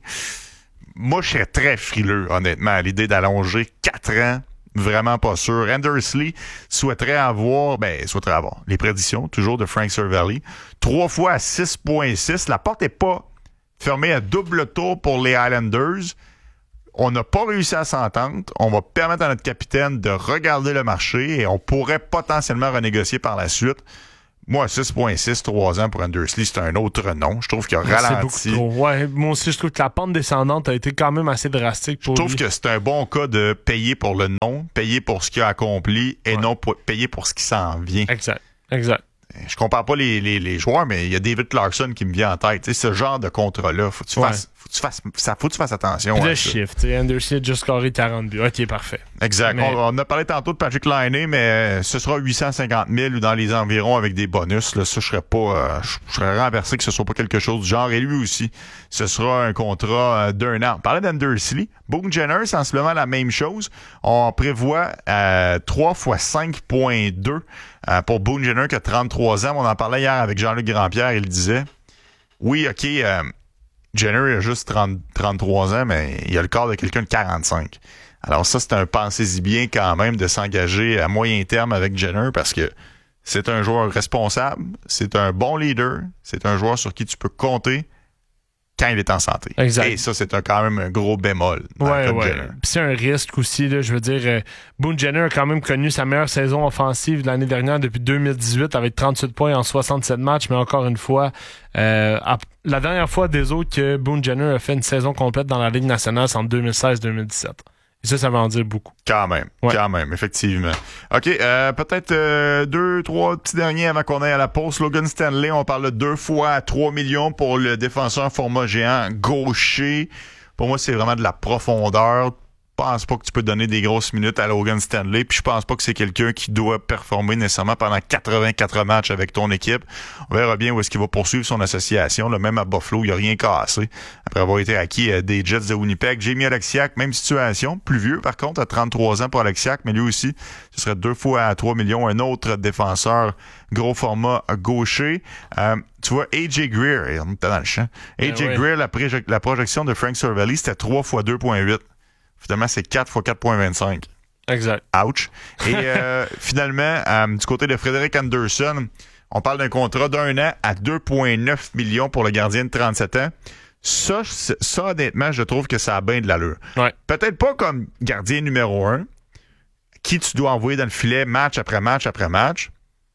Speaker 2: moi, je serais très frileux, honnêtement, à l'idée d'allonger quatre ans. Vraiment pas sûr. Andersley souhaiterait avoir, ben, souhaiterait avoir les prédictions, toujours de Frank Cervelli. Trois fois à six virgule six. La porte est pas fermée à double tour pour les Islanders. On n'a pas réussi à s'entendre. On va permettre à notre capitaine de regarder le marché et on pourrait potentiellement renégocier par la suite. Moi, six virgule six, trois ans pour Andersley, c'est un autre nom. Je trouve qu'il a ralenti.
Speaker 3: C'est beaucoup trop. Ouais, moi aussi, je trouve que la pente descendante a été quand même assez drastique pour
Speaker 2: Je trouve
Speaker 3: lui.
Speaker 2: que c'est un bon cas de payer pour le nom, payer pour ce qu'il a accompli et
Speaker 3: ouais.
Speaker 2: non pour, payer pour ce qui s'en vient.
Speaker 3: Exact, exact.
Speaker 2: Je compare pas les, les, les joueurs, mais il y a David Clarkson qui me vient en tête. Tu sais, ce genre de contrat-là, faut que tu
Speaker 3: ouais.
Speaker 2: fasses, faut que tu fasses, ça, faut que tu fasses attention.
Speaker 3: Puis
Speaker 2: à
Speaker 3: le
Speaker 2: ça.
Speaker 3: shift, tu sais, Anderson a juste scoré quarante buts. Ok, parfait.
Speaker 2: Exact.
Speaker 3: Mais...
Speaker 2: On, on a parlé tantôt de Patrick Laine, mais ce sera huit cent cinquante mille ou dans les environs avec des bonus. Là, ça, je serais pas, euh, je serais renversé que ce soit pas quelque chose du genre. Et lui aussi, ce sera un contrat euh, d'un an. On parlait d'Andersley. Boone Jenner, c'est sensiblement la même chose. On prévoit euh, trois fois cinq virgule deux euh, pour Boone Jenner qui a trente-trois ans. On en parlait hier avec Jean-Luc Grandpierre. Il disait, oui, OK, euh, Jenner a juste trente, trente-trois ans, mais il a le corps de quelqu'un de quarante-cinq. Alors ça, c'est un pensez-y bien quand même de s'engager à moyen terme avec Jenner parce que c'est un joueur responsable, c'est un bon leader, c'est un joueur sur qui tu peux compter quand il est en santé.
Speaker 3: Exact.
Speaker 2: Et ça, c'est un, quand même un gros bémol. Dans
Speaker 3: Ouais,
Speaker 2: le cas de
Speaker 3: ouais.
Speaker 2: Jenner.
Speaker 3: Puis c'est un risque aussi, là, je veux dire, euh, Boone Jenner a quand même connu sa meilleure saison offensive de l'année dernière depuis deux mille dix-huit avec trente-huit points en soixante-sept matchs, mais encore une fois, euh, à, la dernière fois des autres que Boone Jenner a fait une saison complète dans la Ligue nationale, c'est en deux mille seize deux mille dix-sept. Et ça, ça veut en dire beaucoup.
Speaker 2: Quand même,
Speaker 3: ouais.
Speaker 2: quand même, effectivement. OK, euh, peut-être euh, deux, trois petits derniers avant qu'on aille à la pause. Logan Stanley, on parle de deux fois à trois millions pour le défenseur format géant gaucher. Pour moi, c'est vraiment de la profondeur. Je pense pas que tu peux donner des grosses minutes à Logan Stanley, puis je pense pas que c'est quelqu'un qui doit performer nécessairement pendant quatre-vingt-quatre matchs avec ton équipe. On verra bien où est-ce qu'il va poursuivre son association. Là, même à Buffalo, il a rien cassé. Après avoir été acquis euh, des Jets de Winnipeg. Jamie Oleksiak, même situation. Plus vieux, par contre, à trente-trois ans pour Oleksiak, mais lui aussi, ce serait deux fois à trois millions. Un autre défenseur, gros format gaucher. Euh, tu vois, A J Greer, on était dans le champ. A J
Speaker 3: Ben ouais.
Speaker 2: Greer, la, pré- la projection de Frank Cervelli, c'était trois fois deux virgule huit. Finalement, c'est quatre fois quatre virgule vingt-cinq.
Speaker 3: Exact.
Speaker 2: Ouch. Et euh, finalement, euh, du côté de Frédéric Anderson, on parle d'un contrat d'un an à deux virgule neuf millions pour le gardien de trente-sept ans. Ça, ça, honnêtement, je trouve que ça a bien de l'allure.
Speaker 3: Ouais.
Speaker 2: Peut-être pas comme gardien numéro un, qui tu dois envoyer dans le filet match après match après match,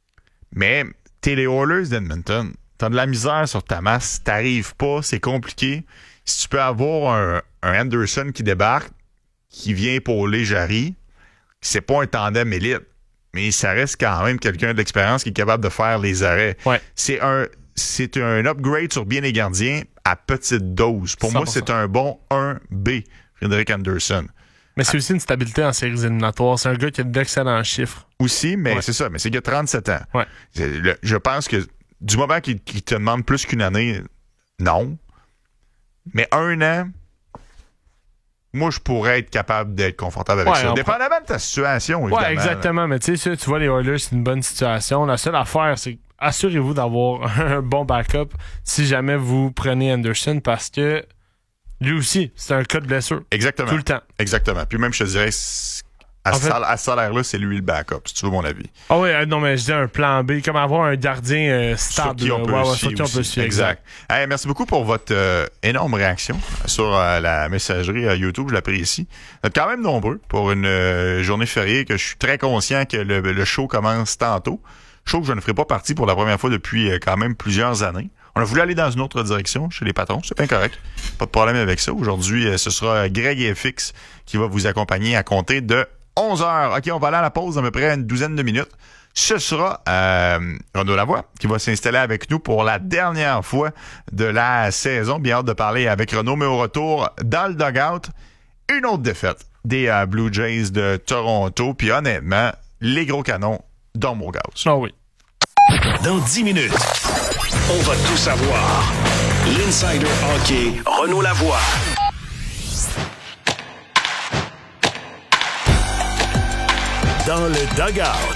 Speaker 2: mais t'es les Oilers d'Edmonton. T'as de la misère sur ta masse, t'arrives pas, c'est compliqué. Si tu peux avoir un, un Anderson qui débarque, qui vient épauler Jarry, c'est pas un tandem élite, mais ça reste quand même quelqu'un de l'expérience qui est capable de faire les arrêts.
Speaker 3: Ouais.
Speaker 2: C'est un c'est un upgrade sur bien les gardiens à petite dose. Pour
Speaker 3: cent pour
Speaker 2: moi,
Speaker 3: cent.
Speaker 2: c'est un bon un B, Frédéric Anderson.
Speaker 3: Mais c'est aussi une stabilité en séries éliminatoires. C'est un gars qui a d'excellents chiffres.
Speaker 2: Aussi, mais
Speaker 3: Ouais.
Speaker 2: c'est ça, mais c'est qu'il a trente-sept ans.
Speaker 3: Ouais.
Speaker 2: C'est le- je pense que du moment qu'il, qu'il te demande plus qu'une année, non. Mais un an, moi, je pourrais être capable d'être confortable avec
Speaker 3: Ouais,
Speaker 2: ça.
Speaker 3: on
Speaker 2: Dépendamment de ta situation, évidemment.
Speaker 3: Ouais, exactement. Mais tu sais, ça, tu vois, les Oilers, c'est une bonne situation. La seule affaire, c'est assurez-vous d'avoir un bon backup si jamais vous prenez Anderson parce que lui aussi, c'est un cas de blessure.
Speaker 2: Exactement.
Speaker 3: Tout le temps.
Speaker 2: Exactement. Puis même, je te dirais, c'est- à,
Speaker 3: En
Speaker 2: ce
Speaker 3: fait-
Speaker 2: sal- à ce salaire-là, c'est lui le backup, si tu veux mon avis.
Speaker 3: Ah oui, euh, non, mais je dis un plan B, comme avoir un gardien euh,
Speaker 2: Sur
Speaker 3: stable.
Speaker 2: qui on
Speaker 3: là.
Speaker 2: peut
Speaker 3: Ouais, ouais,
Speaker 2: se
Speaker 3: sur
Speaker 2: fier
Speaker 3: qui on peut
Speaker 2: aussi.
Speaker 3: se fier,
Speaker 2: Exact. Hey, merci beaucoup pour votre euh, énorme réaction sur euh, la messagerie euh, YouTube. Je l'apprécie. Vous êtes quand même nombreux pour une euh, journée fériée que je suis très conscient que le, le show commence tantôt. Show que je ne ferai pas partie pour la première fois depuis euh, quand même plusieurs années. On a voulu aller dans une autre direction chez les patrons. C'est bien correct. Pas de problème avec ça. Aujourd'hui, euh, ce sera Greg F X qui va vous accompagner à compter de onze heures. OK, on va aller à la pause dans à peu près une douzaine de minutes. Ce sera euh, Renaud Lavoie qui va s'installer avec nous pour la dernière fois de la saison. Bien hâte de parler avec Renaud, mais au retour, dans le dugout, une autre défaite des euh, Blue Jays de Toronto. Puis honnêtement, les gros canons dans mon gaz.
Speaker 3: Ah oui.
Speaker 1: Dans dix minutes, on va tout savoir. L'Insider Hockey, Renaud Lavoie. Dans le dugout.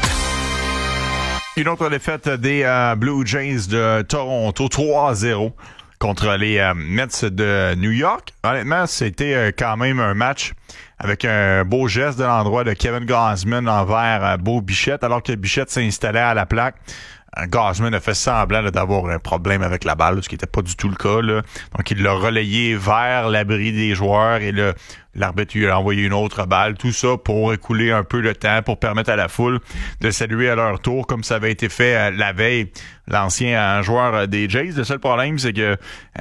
Speaker 2: Une autre défaite des euh, Blue Jays de Toronto, trois à zéro contre les euh, Mets de New York. Honnêtement, c'était euh, quand même un match avec un beau geste de l'endroit de Kevin Gausman envers euh, Bo Bichette, alors que Bichette s'installait à la plaque. Gausman a fait semblant là, d'avoir un problème avec la balle, ce qui n'était pas du tout le cas. Là. Donc, il l'a relayé vers l'abri des joueurs et le, l'arbitre lui a envoyé une autre balle. Tout ça pour écouler un peu le temps, pour permettre à la foule de saluer à leur tour, comme ça avait été fait euh, la veille, l'ancien euh, joueur euh, des Jays. Le seul problème, c'est que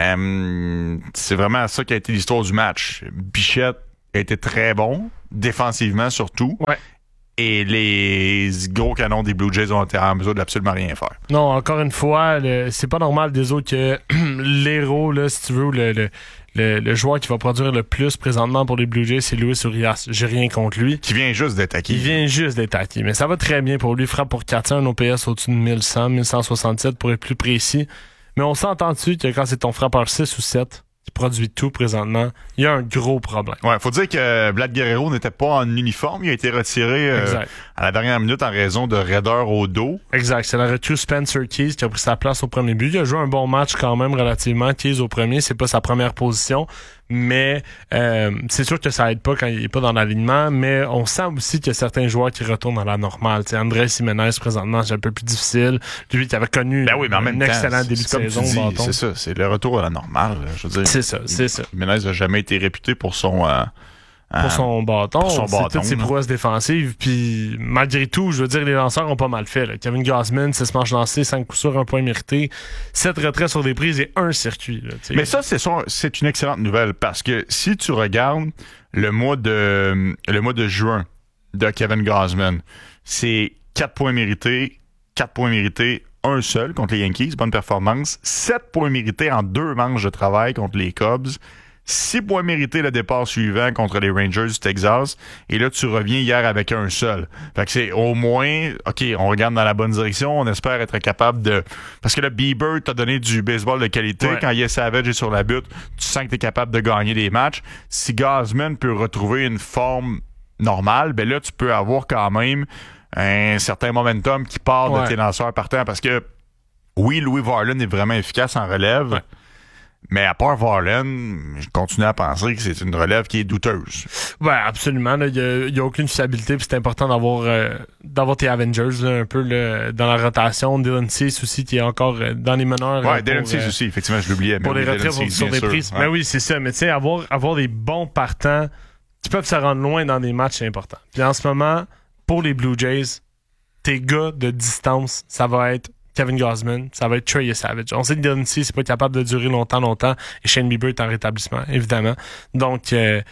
Speaker 2: euh, c'est vraiment ça qui a été l'histoire du match. Bichette a été très bon, défensivement surtout.
Speaker 3: Ouais.
Speaker 2: Et les gros canons des Blue Jays ont été en mesure d'absolument rien faire.
Speaker 3: Non, encore une fois, le, c'est pas normal des autres que l'héros, là, si tu veux, le, le, le, le joueur qui va produire le plus présentement pour les Blue Jays, c'est Luis Urias. J'ai rien contre lui.
Speaker 2: Qui vient juste d'être acquis.
Speaker 3: Il vient juste d'être acquis. Mais ça va très bien pour lui. Il frappe pour quatre cents, un O P S au-dessus de mille cent, mille cent soixante-sept pour être plus précis. Mais on s'entend-tu que quand c'est ton frappeur six ou sept qui produit tout présentement, il y a un gros problème.
Speaker 2: Ouais, faut dire que Vlad Guerrero n'était pas en uniforme. Il a été retiré euh, à la dernière minute en raison de raideur au dos.
Speaker 3: Exact. C'est la recrue Spencer Keys qui a pris sa place au premier but. Il a joué un bon match quand même relativement. Keys au premier, c'est pas sa première position. Mais euh, c'est sûr que ça aide pas quand il est pas dans l'alignement. Mais on sent aussi qu'il y a certains joueurs qui retournent à la normale. T'sais, Andrés Jiménez, présentement, c'est un peu plus difficile. Lui qui avait connu
Speaker 2: ben oui, mais en même
Speaker 3: un
Speaker 2: temps,
Speaker 3: excellent début de saison.
Speaker 2: Dis,
Speaker 3: bâton.
Speaker 2: c'est ça, c'est le retour à la normale. Je veux dire,
Speaker 3: c'est ça, c'est ça.
Speaker 2: Jiménez n'a jamais été réputé pour son... Euh,
Speaker 3: pour son bâton,
Speaker 2: pour son
Speaker 3: c'est
Speaker 2: bâton,
Speaker 3: toutes ses prouesses défensives. Puis malgré tout, je veux dire, les lanceurs ont pas mal fait. Là. Kevin Gausman, six manches lancées, cinq coups sûrs, un point mérité, sept retraits sur des prises et un circuit. Là,
Speaker 2: mais ça, c'est, son, c'est une excellente nouvelle parce que si tu regardes le mois de le mois de juin de Kevin Gausman, c'est quatre points mérités, quatre points mérités, un seul contre les Yankees, bonne performance, sept points mérités en deux manches de travail contre les Cubs. Six points mérités le départ suivant contre les Rangers du Texas. Et là, tu reviens hier avec un seul. Fait que c'est au moins, OK, on regarde dans la bonne direction. On espère être capable de... Parce que le Bieber t'a donné du baseball de qualité. Ouais. Quand Yes Savage est sur la butte, tu sens que t'es capable de gagner des matchs. Si Gausman peut retrouver une forme normale, ben là, tu peux avoir quand même un certain momentum qui part ouais. de tes lanceurs partants. Parce que, oui, Louis Varland est vraiment efficace en relève. Ouais. Mais à part Varland, je continue à penser que c'est une relève qui est douteuse.
Speaker 3: Ouais, absolument. Il n'y a, a aucune fiabilité. Puis c'est important d'avoir euh, d'avoir tes Avengers là, un peu là, dans la rotation. Dylan Cease aussi qui est encore euh, dans les meneurs.
Speaker 2: Ouais, Dylan Cease aussi, effectivement, je l'oubliais.
Speaker 3: Pour les retraits sur, sur des prises. Ouais. Mais oui, c'est ça. Mais tu sais, avoir, avoir des bons partants qui peuvent se rendre loin dans des matchs, c'est important. Puis en ce moment, pour les Blue Jays, tes gars de distance, ça va être Kevin Gausman, ça va être Trey Savage. On sait que Dylan Cease c'est pas capable de durer longtemps, longtemps, et Shane Bieber est en rétablissement, évidemment. Donc, euh,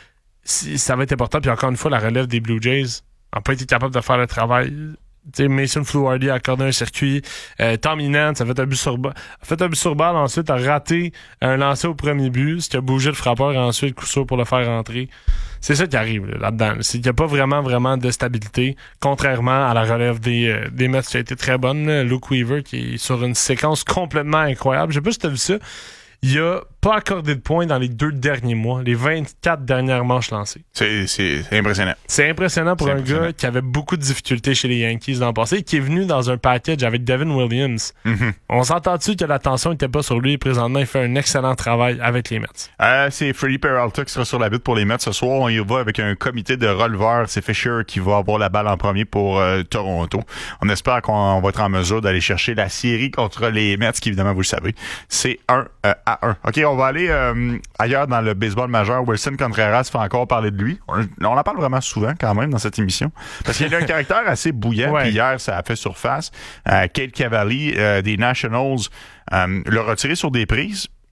Speaker 3: ça va être important. Puis encore une fois, la relève des Blue Jays n'a pas été capable de faire le travail. T'sais, Mason Fluhardy a accordé un circuit. Euh, Tommy Nance a fait un but sur balle. A fait un but sur balle, ensuite a raté un lancer au premier but, ce qui a bougé le frappeur et ensuite coup sûr pour le faire rentrer. C'est ça qui arrive là, là-dedans. C'est qu'il n'y a pas vraiment, vraiment de stabilité, contrairement à la relève des, euh, des Mets qui a été très bonne. Là. Luke Weaver qui est sur une séquence complètement incroyable. Je sais pas si tu as vu ça. Il a pas accordé de points dans les deux derniers mois, les vingt-quatre dernières manches lancées.
Speaker 2: C'est, c'est, c'est impressionnant.
Speaker 3: C'est impressionnant pour c'est un impressionnant. gars qui avait beaucoup de difficultés chez les Yankees dans le passé, qui est venu dans un package avec Devin Williams. Mm-hmm. On s'entend-tu que l'attention n'était pas sur lui? Présentement, il fait un excellent travail avec les Mets.
Speaker 2: Euh, c'est Freddie Peralta qui sera sur la butte pour les Mets ce soir. On y va avec un comité de releveurs. C'est Fisher qui va avoir la balle en premier pour euh, Toronto. On espère qu'on va être en mesure d'aller chercher la série contre les Mets, qui évidemment, vous le savez, c'est un euh, à un. OK, on va aller euh, ailleurs dans le baseball majeur. Wilson Contreras fait encore parler de lui. On, on en parle vraiment souvent quand même dans cette émission. Parce qu'il a un caractère assez bouillant. Ouais. Puis hier, ça a fait surface. Euh, Cade Cavalli euh, des Nationals euh, l'a retiré sur des prises.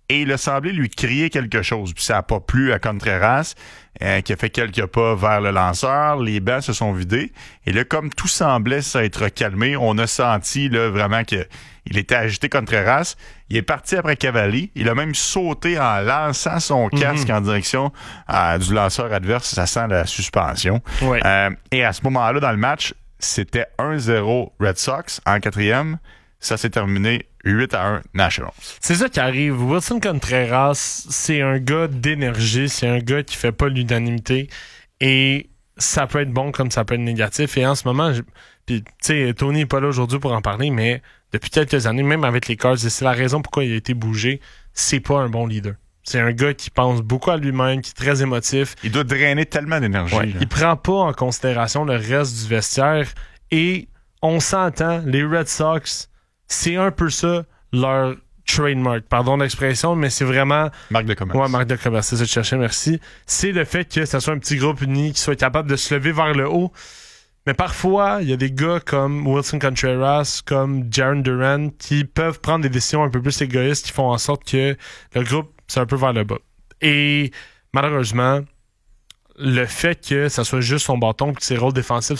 Speaker 2: et il a semblé lui crier quelque chose. Puis ça n'a pas plu à Contreras, euh, qui a fait quelques pas vers le lanceur. Les bancs se sont vidés. Et là, comme tout semblait s'être calmé, on a senti là, vraiment qu'il était agité Contreras. Il est parti après Cavalli. Il a même sauté en lançant son casque mm-hmm. en direction euh, du lanceur adverse. Ça sent la suspension.
Speaker 3: Ouais.
Speaker 2: Euh, et à ce moment-là, dans le match, c'était un zéro Red Sox en quatrième. Ça s'est terminé huit à un Nationals.
Speaker 3: C'est ça qui arrive. Wilson Contreras, c'est un gars d'énergie. C'est un gars qui fait pas l'unanimité. Et ça peut être bon comme ça peut être négatif. Et en ce moment, je... puis tu sais, Tony n'est pas là aujourd'hui pour en parler, mais depuis quelques années, même avec les Cards, et c'est la raison pourquoi il a été bougé, c'est pas un bon leader. C'est un gars qui pense beaucoup à lui-même, qui est très émotif.
Speaker 2: Il doit drainer tellement d'énergie.
Speaker 3: Ouais, il prend pas en considération le reste du vestiaire. Et on s'entend, les Red Sox, c'est un peu ça leur trademark. Pardon l'expression, mais c'est vraiment...
Speaker 2: Marque de commerce.
Speaker 3: Ouais, marque de commerce, c'est ça que je cherchais, merci. C'est le fait que ça soit un petit groupe uni qui soit capable de se lever vers le haut. Mais parfois, il y a des gars comme Wilson Contreras, comme Jarren Duran, qui peuvent prendre des décisions un peu plus égoïstes, qui font en sorte que le groupe, c'est un peu vers le bas. Et malheureusement, le fait que ça soit juste son bâton et que ses rôles défensifs